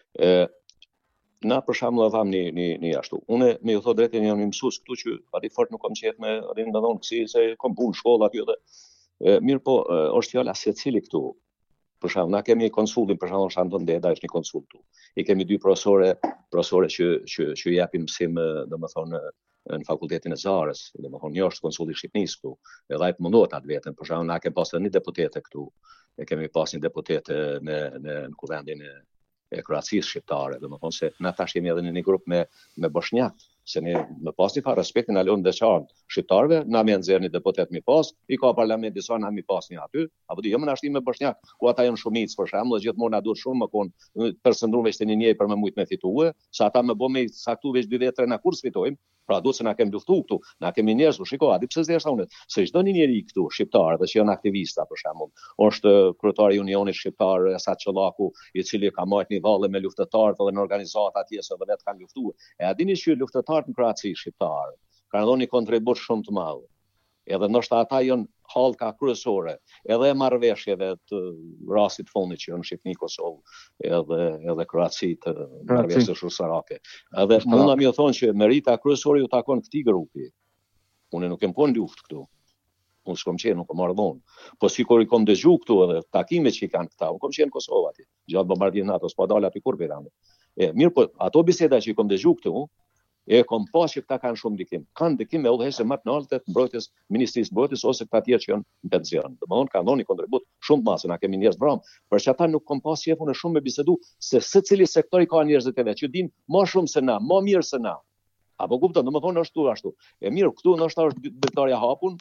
C: Na për shembull tham një ashtu. Unë me ju thot drejtën jam i mësues këtu që aty fort nuk kam qejf me rindallon kësi se kam punë shkolla aty edhe mirë po është fjala secili këtu. Për shembull, na kemi konsullin, për shembull Anton Deda është një konsull këtu. I kemi dy profesorë që japin mësim, domethënë në fakultetin e Zarës, domethënë një është konsulli i Shqipërisë këtu. Edhe ai mundohet atë vetën, për shembull na kemi pasur një deputete këtu. E kemi pasur një deputete në kuvendin e Kroacisë shqiptare, domethënë se na tash jemi edhe në një grup me bosnjak, se ne me pas një farë respektin alon veçantë shqiptarëve, na më nxjerrni deputet mi pas, i ka parlamenti sa na mi pas një aty, apo di jo më nashtim me bosnjak, ku ata janë shumicë për shembull, gjithmonë na duhet shumë më kon përshëndruar veç tani një për më shumë me fitue, sa ata më bë me saktu veç 2 vjet 3 na kurs fitojmë. Pra duhet se na kemi luftu këtu, na kemi njerëz, shiko, a di pse s'deshta unë, se çdo një njeri këtu shqiptar dhe që janë aktivista për shembull, është kryetari i Unionit Shqiptar Asat Çollaku, i cili ka marrë një valle me luftëtarët edhe në organizata atje se edhe vetë kanë luftuar. E a dini që luftëtarët në Kroaci shqiptar kanë dhënë një kontribut shumë të madh. Edhe ndoshta ata janë hallka kryesore, edhe marrëveshjeve të rastit fundit që në Shqipëri, Kosovë, edhe Kroaci të marrëveshjes ushtarake. Edhe mund na më thonë që merita kryesore ju takon këtij grupi. Unë nuk kem qenë luftë këtu. Unë s'kom qenë, nuk marr dhon. Po sikur i kom dëgju këtu edhe takimet që i kanë këta, unë kom qenë në Kosovë aty, gjatë bombardimit NATO, s'po dal aty kur verande. Mirë, po ato biseda që i kom dëgju këtu, e kom pas që këta kanë shumë ndikim. Kanë ndikim me udhëheqëse më të lartë të mbrojtjes, Ministrisë Mbrojtjes ose këta tjerë që janë në penzion. Domthonë kanë dhënë një kontribut shumë të madh, na kemi njerëz vram. Për çata nuk kom pas jepun e shumë me bisedu se secili sektor i ka njerëzit e vet që dinë më shumë se na, më mirë se na. Apo kupton, domethënë është ashtu. E mirë, këtu ndoshta është detarja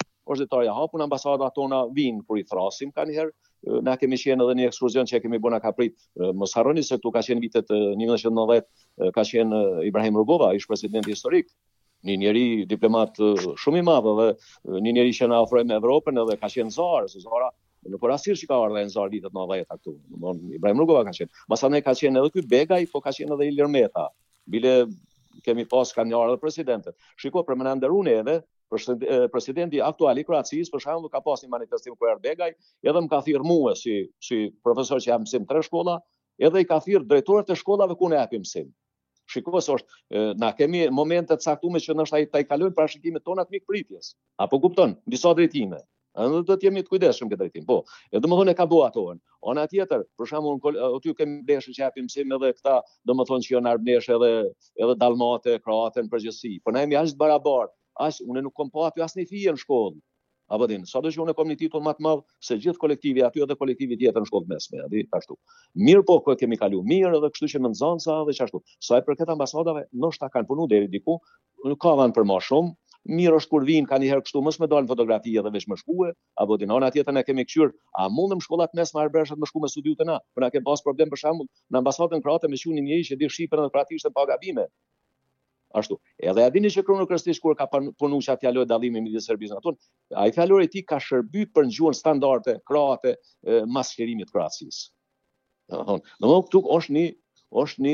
C: hapun, ambasadat tona vinë kur i thrasim kanë herë. Na kemi qenë edhe një ekskursion që kemi bëna kaprit. Mos harroni se këtu ka qenë vitet 1990, ka qenë Ibrahim Rugova, ish president historik. Një njeri diplomat shumë i madh dhe një njeri që na ofroi me Evropën edhe ka qenë Zar, se Zara nuk rastisht që ka ardhur në Zar vitet 90 këtu. Domthonë Ibrahim Rugova ka qenë. Masanej ka qenë edhe ky Begaj, po ka qenë edhe Ilir Meta. Bile kemi pas kanë ardhur presidentët. Shiko për më na ndërune edhe presidenti aktual i Kroacisë për shembull ka pas një manifestim ku erdhi Begaj, edhe më ka thirrë mua si profesor që jam mësim 3 shkolla, edhe i ka thirrë drejtorët e shkollave ku ne japim mësim. Shiko se është na kemi momente të caktuara që ndoshta ai kalojnë parashikimet tona të mikpritjes. Apo kupton, disa drejtime. Ëndër do të jemi të kujdesshëm këtë drejtim. Po, domethënë e ka bëu ato. Ona tjetër, për shembull, aty kemi beshë që japim mësim edhe këta, domethënë që janë arbnesh edhe dalmate, kroate në përgjithësi. Po na jemi as barabartë. Unë nuk kom pa aty asnjë fije në shkollë. Apo din, sado që unë kom një titull më të madh se gjithë kolektivi aty edhe kolektivi tjetër në shkollë mesme, a di ashtu. Mirë po ku kemi kalu mirë edhe kështu që më nxënësa edhe çashtu. Sa i përket ambasadave, ndoshta kanë punu deri diku, nuk ka vend për më shumë. Mirë është kur vinë kanë një herë kështu, mos më dalin fotografi edhe veç më shkuë, apo din ona tjetër ne kemi kthyer, a mundem shkollat mesme arbreshat më shku me studiut e na? Po na kemi pas problem për shembull në ambasadën kroate me qenë një njeri që di shqipen edhe praktikisht pa gabime. Ashtu. Edhe a dini që kronokrestisht kur ka punu që atë fjalori dallimi midis Serbisë aton, ai fjalori i tij ka shërby për ngjuhën standarde kroate mas shkerimit të Kroacisë. Domethënë këtu është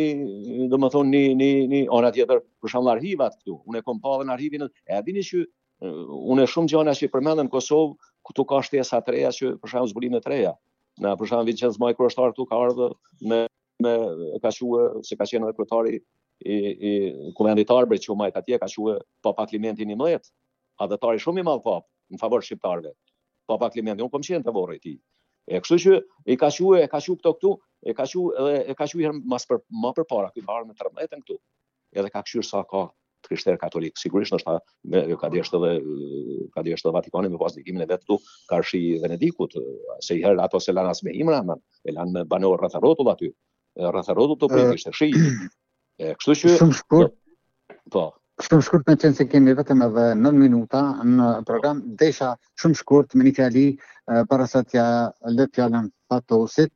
C: një ona tjetër për shembull arhivat këtu. Unë kam pa në arhivin e a dini që unë shumë gjëra që përmendën në Kosovë, këtu ka shtesa të reja që për shembull zbulime të reja. Na për shembull Vincenz Maj kryestar këtu ka ardhur me ka thënë se ka qenë edhe kryetari i kuvendit të Arbërit që u majt atje, ka thënë Papa Klimenti 11, adhetari shumë i madh pap në favor shqiptarëve. Papa Klimenti, unë kom qenë të vorri i tij. E kështu që i ka thënë këto këtu, e ka qu herë më përpara ky varë me 13 këtu. Edhe ka këshyrë sa ka krishterë katolik. Sigurisht ndoshta ka djesht edhe Vatikani me pas ndikimin e vet këtu, karshi Venedikut, se i herë ato se lanë as me imra, e lanë me banor rreth rrotull aty. Rreth rrotull të prit ishte shi. Kështu që
B: shumë shkurt.
C: Po.
B: Shumë shkurt me qenë se kemi vetëm edhe 9 minuta në program, desha shumë shkurt me një fjali para sa t'ja lë fjalën Fatosit.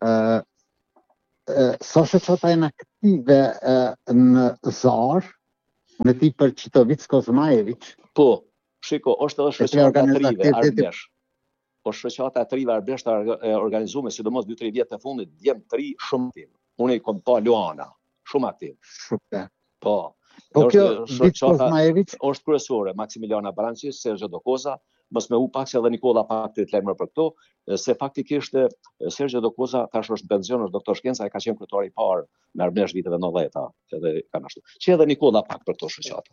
B: Sa shoqata janë aktive në Zar, në tipër Qitovic Kozmajevic?
C: Po, shiko, është edhe shoqata e trive Arbesh. Po shoqata e trive Arbesh e organizuar sidomos 2-3 vjet të fundit, djem tri shumë aktiv. Unë i kom pa Luana, shumë aktiv.
B: Super.
C: Po.
B: Po kjo Kozmajevic
C: është kryesore, Maximiliana Brancis, Sergio Dokoza, mos me u pak se edhe Nikola pak të lajmër për këto, se faktikisht Sergio Dokoza tash është pension, është doktor shkenca, e ka qenë kryetari i parë në Arbesh viteve 90-ta, edhe kanë ashtu. Që edhe Nikola pak për këto shoqata.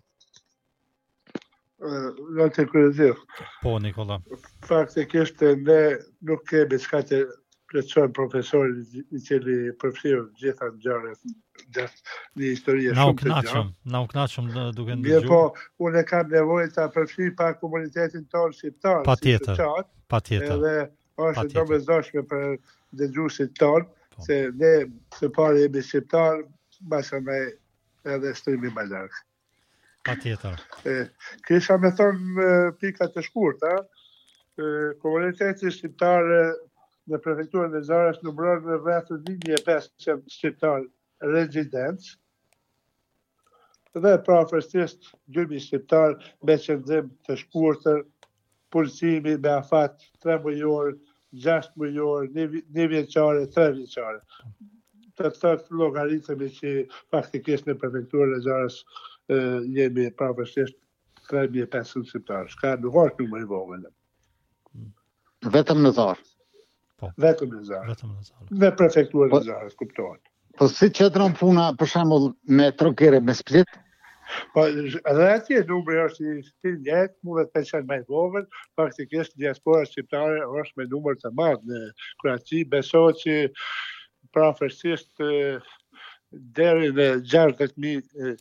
D: Në të kryezir.
A: Po, Nikola.
D: Faktikisht ne nuk kemi çka të plotësojmë profesorin i cili përfshirë gjitha ngjarjet gjatë një historie shumë të gjatë.
A: Na u knaqëm duke
D: ndëgjuar. Po, unë kam nevojë ta përfshij pa komunitetin tonë shqiptar.
A: Patjetër.
D: Edhe është domosdoshme për dëgjuesit tonë, se ne së pari jemi shqiptar, masandaj edhe strimi më larg.
A: Patjetër.
D: Kisha me thonë pika të shkurta, komuniteti shqiptar në prefekturën e Zaras numëron rreth 1.500 shqiptar rezidencë dhe prafërsisht 2.000 shqiptar me qëndrim të shkurtër, punësimi me afat 3 mujor, 6 mujor, 1 vjeçare, 3 vjeçare. Të thotë llogaritemi që faktikisht në prefekturën e Zaras jemi prafërsisht 3.500 shqiptar. Shka nuk është numër i vogël.
B: Vetëm në Zarë.
D: Vetëm në Zarë. Në prefekturën e Zarës, kuptohet.
B: Po si qëndron puna, për shembull, me Trokere, me Split?
D: Po, edhe atje numri është i njëjtë, mundet të qenë më i vogël, faktikisht diaspora shqiptare është me numër të madh në Kroaci, besohet që prafërsisht deri në 60.000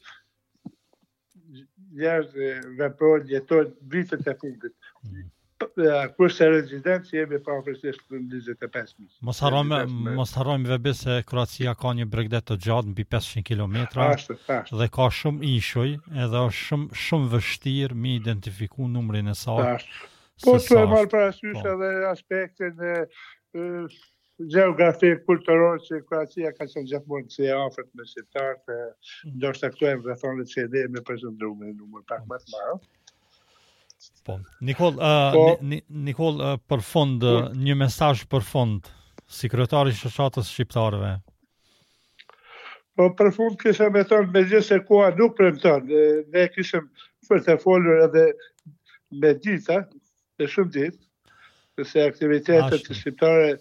D: njerëz veprojnë, jetojnë vitet e fundit. Kurse rezidencë jemi prafërsisht në 25.000.
A: Mos harrojmë vetë se Kroacia ka një bregdet të gjatë mbi 500 kilometra dhe ka shumë ishuj, edhe është shumë vështirë mi identifiku numrin e saj.
D: Po të e marrë parasysh edhe aspektin gjeografik, kulturor, që Kroacia ka qenë gjithmonë si e afërt me shqiptarët, ndoshta këtu e rrethonet që ne me prezantuar me numër pak më të madh.
A: Po. Nikol, për fund, një mesazh për fund, si kryetari i shoqatës shqiptarëve.
D: Po për fund kisha me thonë, megjithëse koha nuk premton, ne kishim për të folur edhe me dita, me shumë ditë, se aktivitetet të shqiptare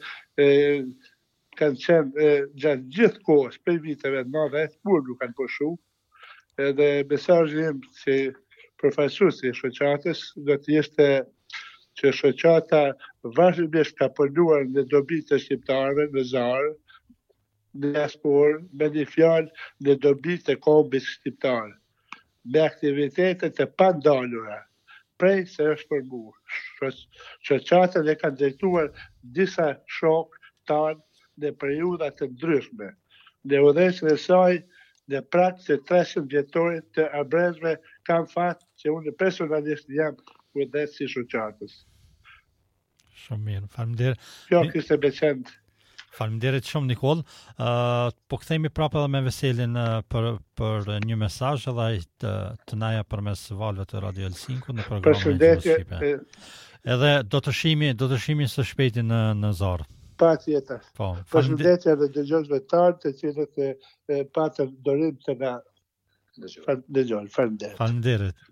D: kanë qenë gjatë gjithë kohës, për viteve 90, kur nuk kanë pushu, edhe mesazhi im që përfaqësuesi i shoqatës do të ishte që shoqata vazhdimisht ka punuar në dobit të shqiptarëve në Zarë, në diasporë, me një fjalë në dobit të kombit shqiptar, me aktivitete të pandalura, prej se është formuar. Shoqata e ka drejtuar disa shokë tanë në periudha të ndryshme. Në udhëheqjen e saj në prakë të 300 vjetorit të Arbrezve kam fatë që unë personalisht jam udhëheqës si shoqatës.
A: Shumë mirë, faleminderit.
D: Kjo kishte beqend.
A: Faleminderit shumë Nikol. Po kthehemi prapë edhe me veselin për një mesazh edhe ai të naja përmes valve të Radio Helsinkut në programin e Shqipe. Edhe do të shihemi së shpejti në Zarë.
D: Patjetër.
A: Po.
D: Përshëndetje edhe dëgjuesve tanë të cilët patën dorim të na dëgjojnë. Faleminderit.
A: Faleminderit.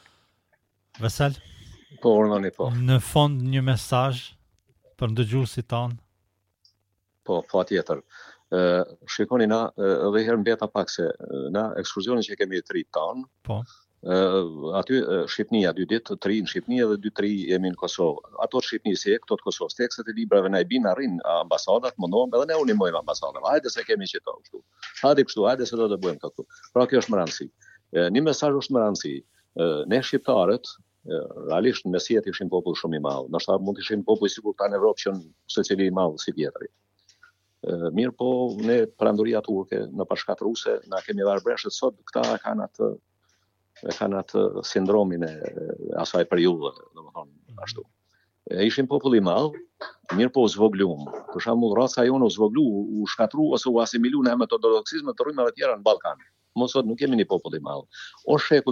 A: Vesel?
C: Po, urnani po.
A: Në fond një mesazh për dëgjuesit tanë.
C: Po, patjetër. Shikoni na edhe herë mbeta pak se na ekskursionin që kemi të rit tanë.
A: Po.
C: Aty Shqipnia 2 ditë, 3 në Shqipni dhe 2-3 jemi në Kosovë. Ato të Shqipni si këto të Kosovës, tekstet e librave na i bin arrin ambasadat, mundohem edhe ne unimojmë ambasadat. Hajde se kemi qito kështu. Hajde se do të bëjmë këtu. Pra kjo është më rëndësi. Një mesazh është më rëndësi. Ne shqiptarët realisht në mesjet ishim popull shumë i madh. Ndoshta mund të ishim popull i sigurt në Evropë që secili i madh si tjetri. Mirë po ne perandoria turke në bashkat ruse na kemi varbreshët sot këta kanë atë sindromin e asaj periudhe, domethënë ashtu. Ishim popull i madh, mirë po u zvogluam. Për shembull, raca jonë u zvoglu, u shkatru ose u asimilu në metodoloksizme të rrymave të tjera në Ballkan. Mos sot nuk kemi një popull i madh. O shekull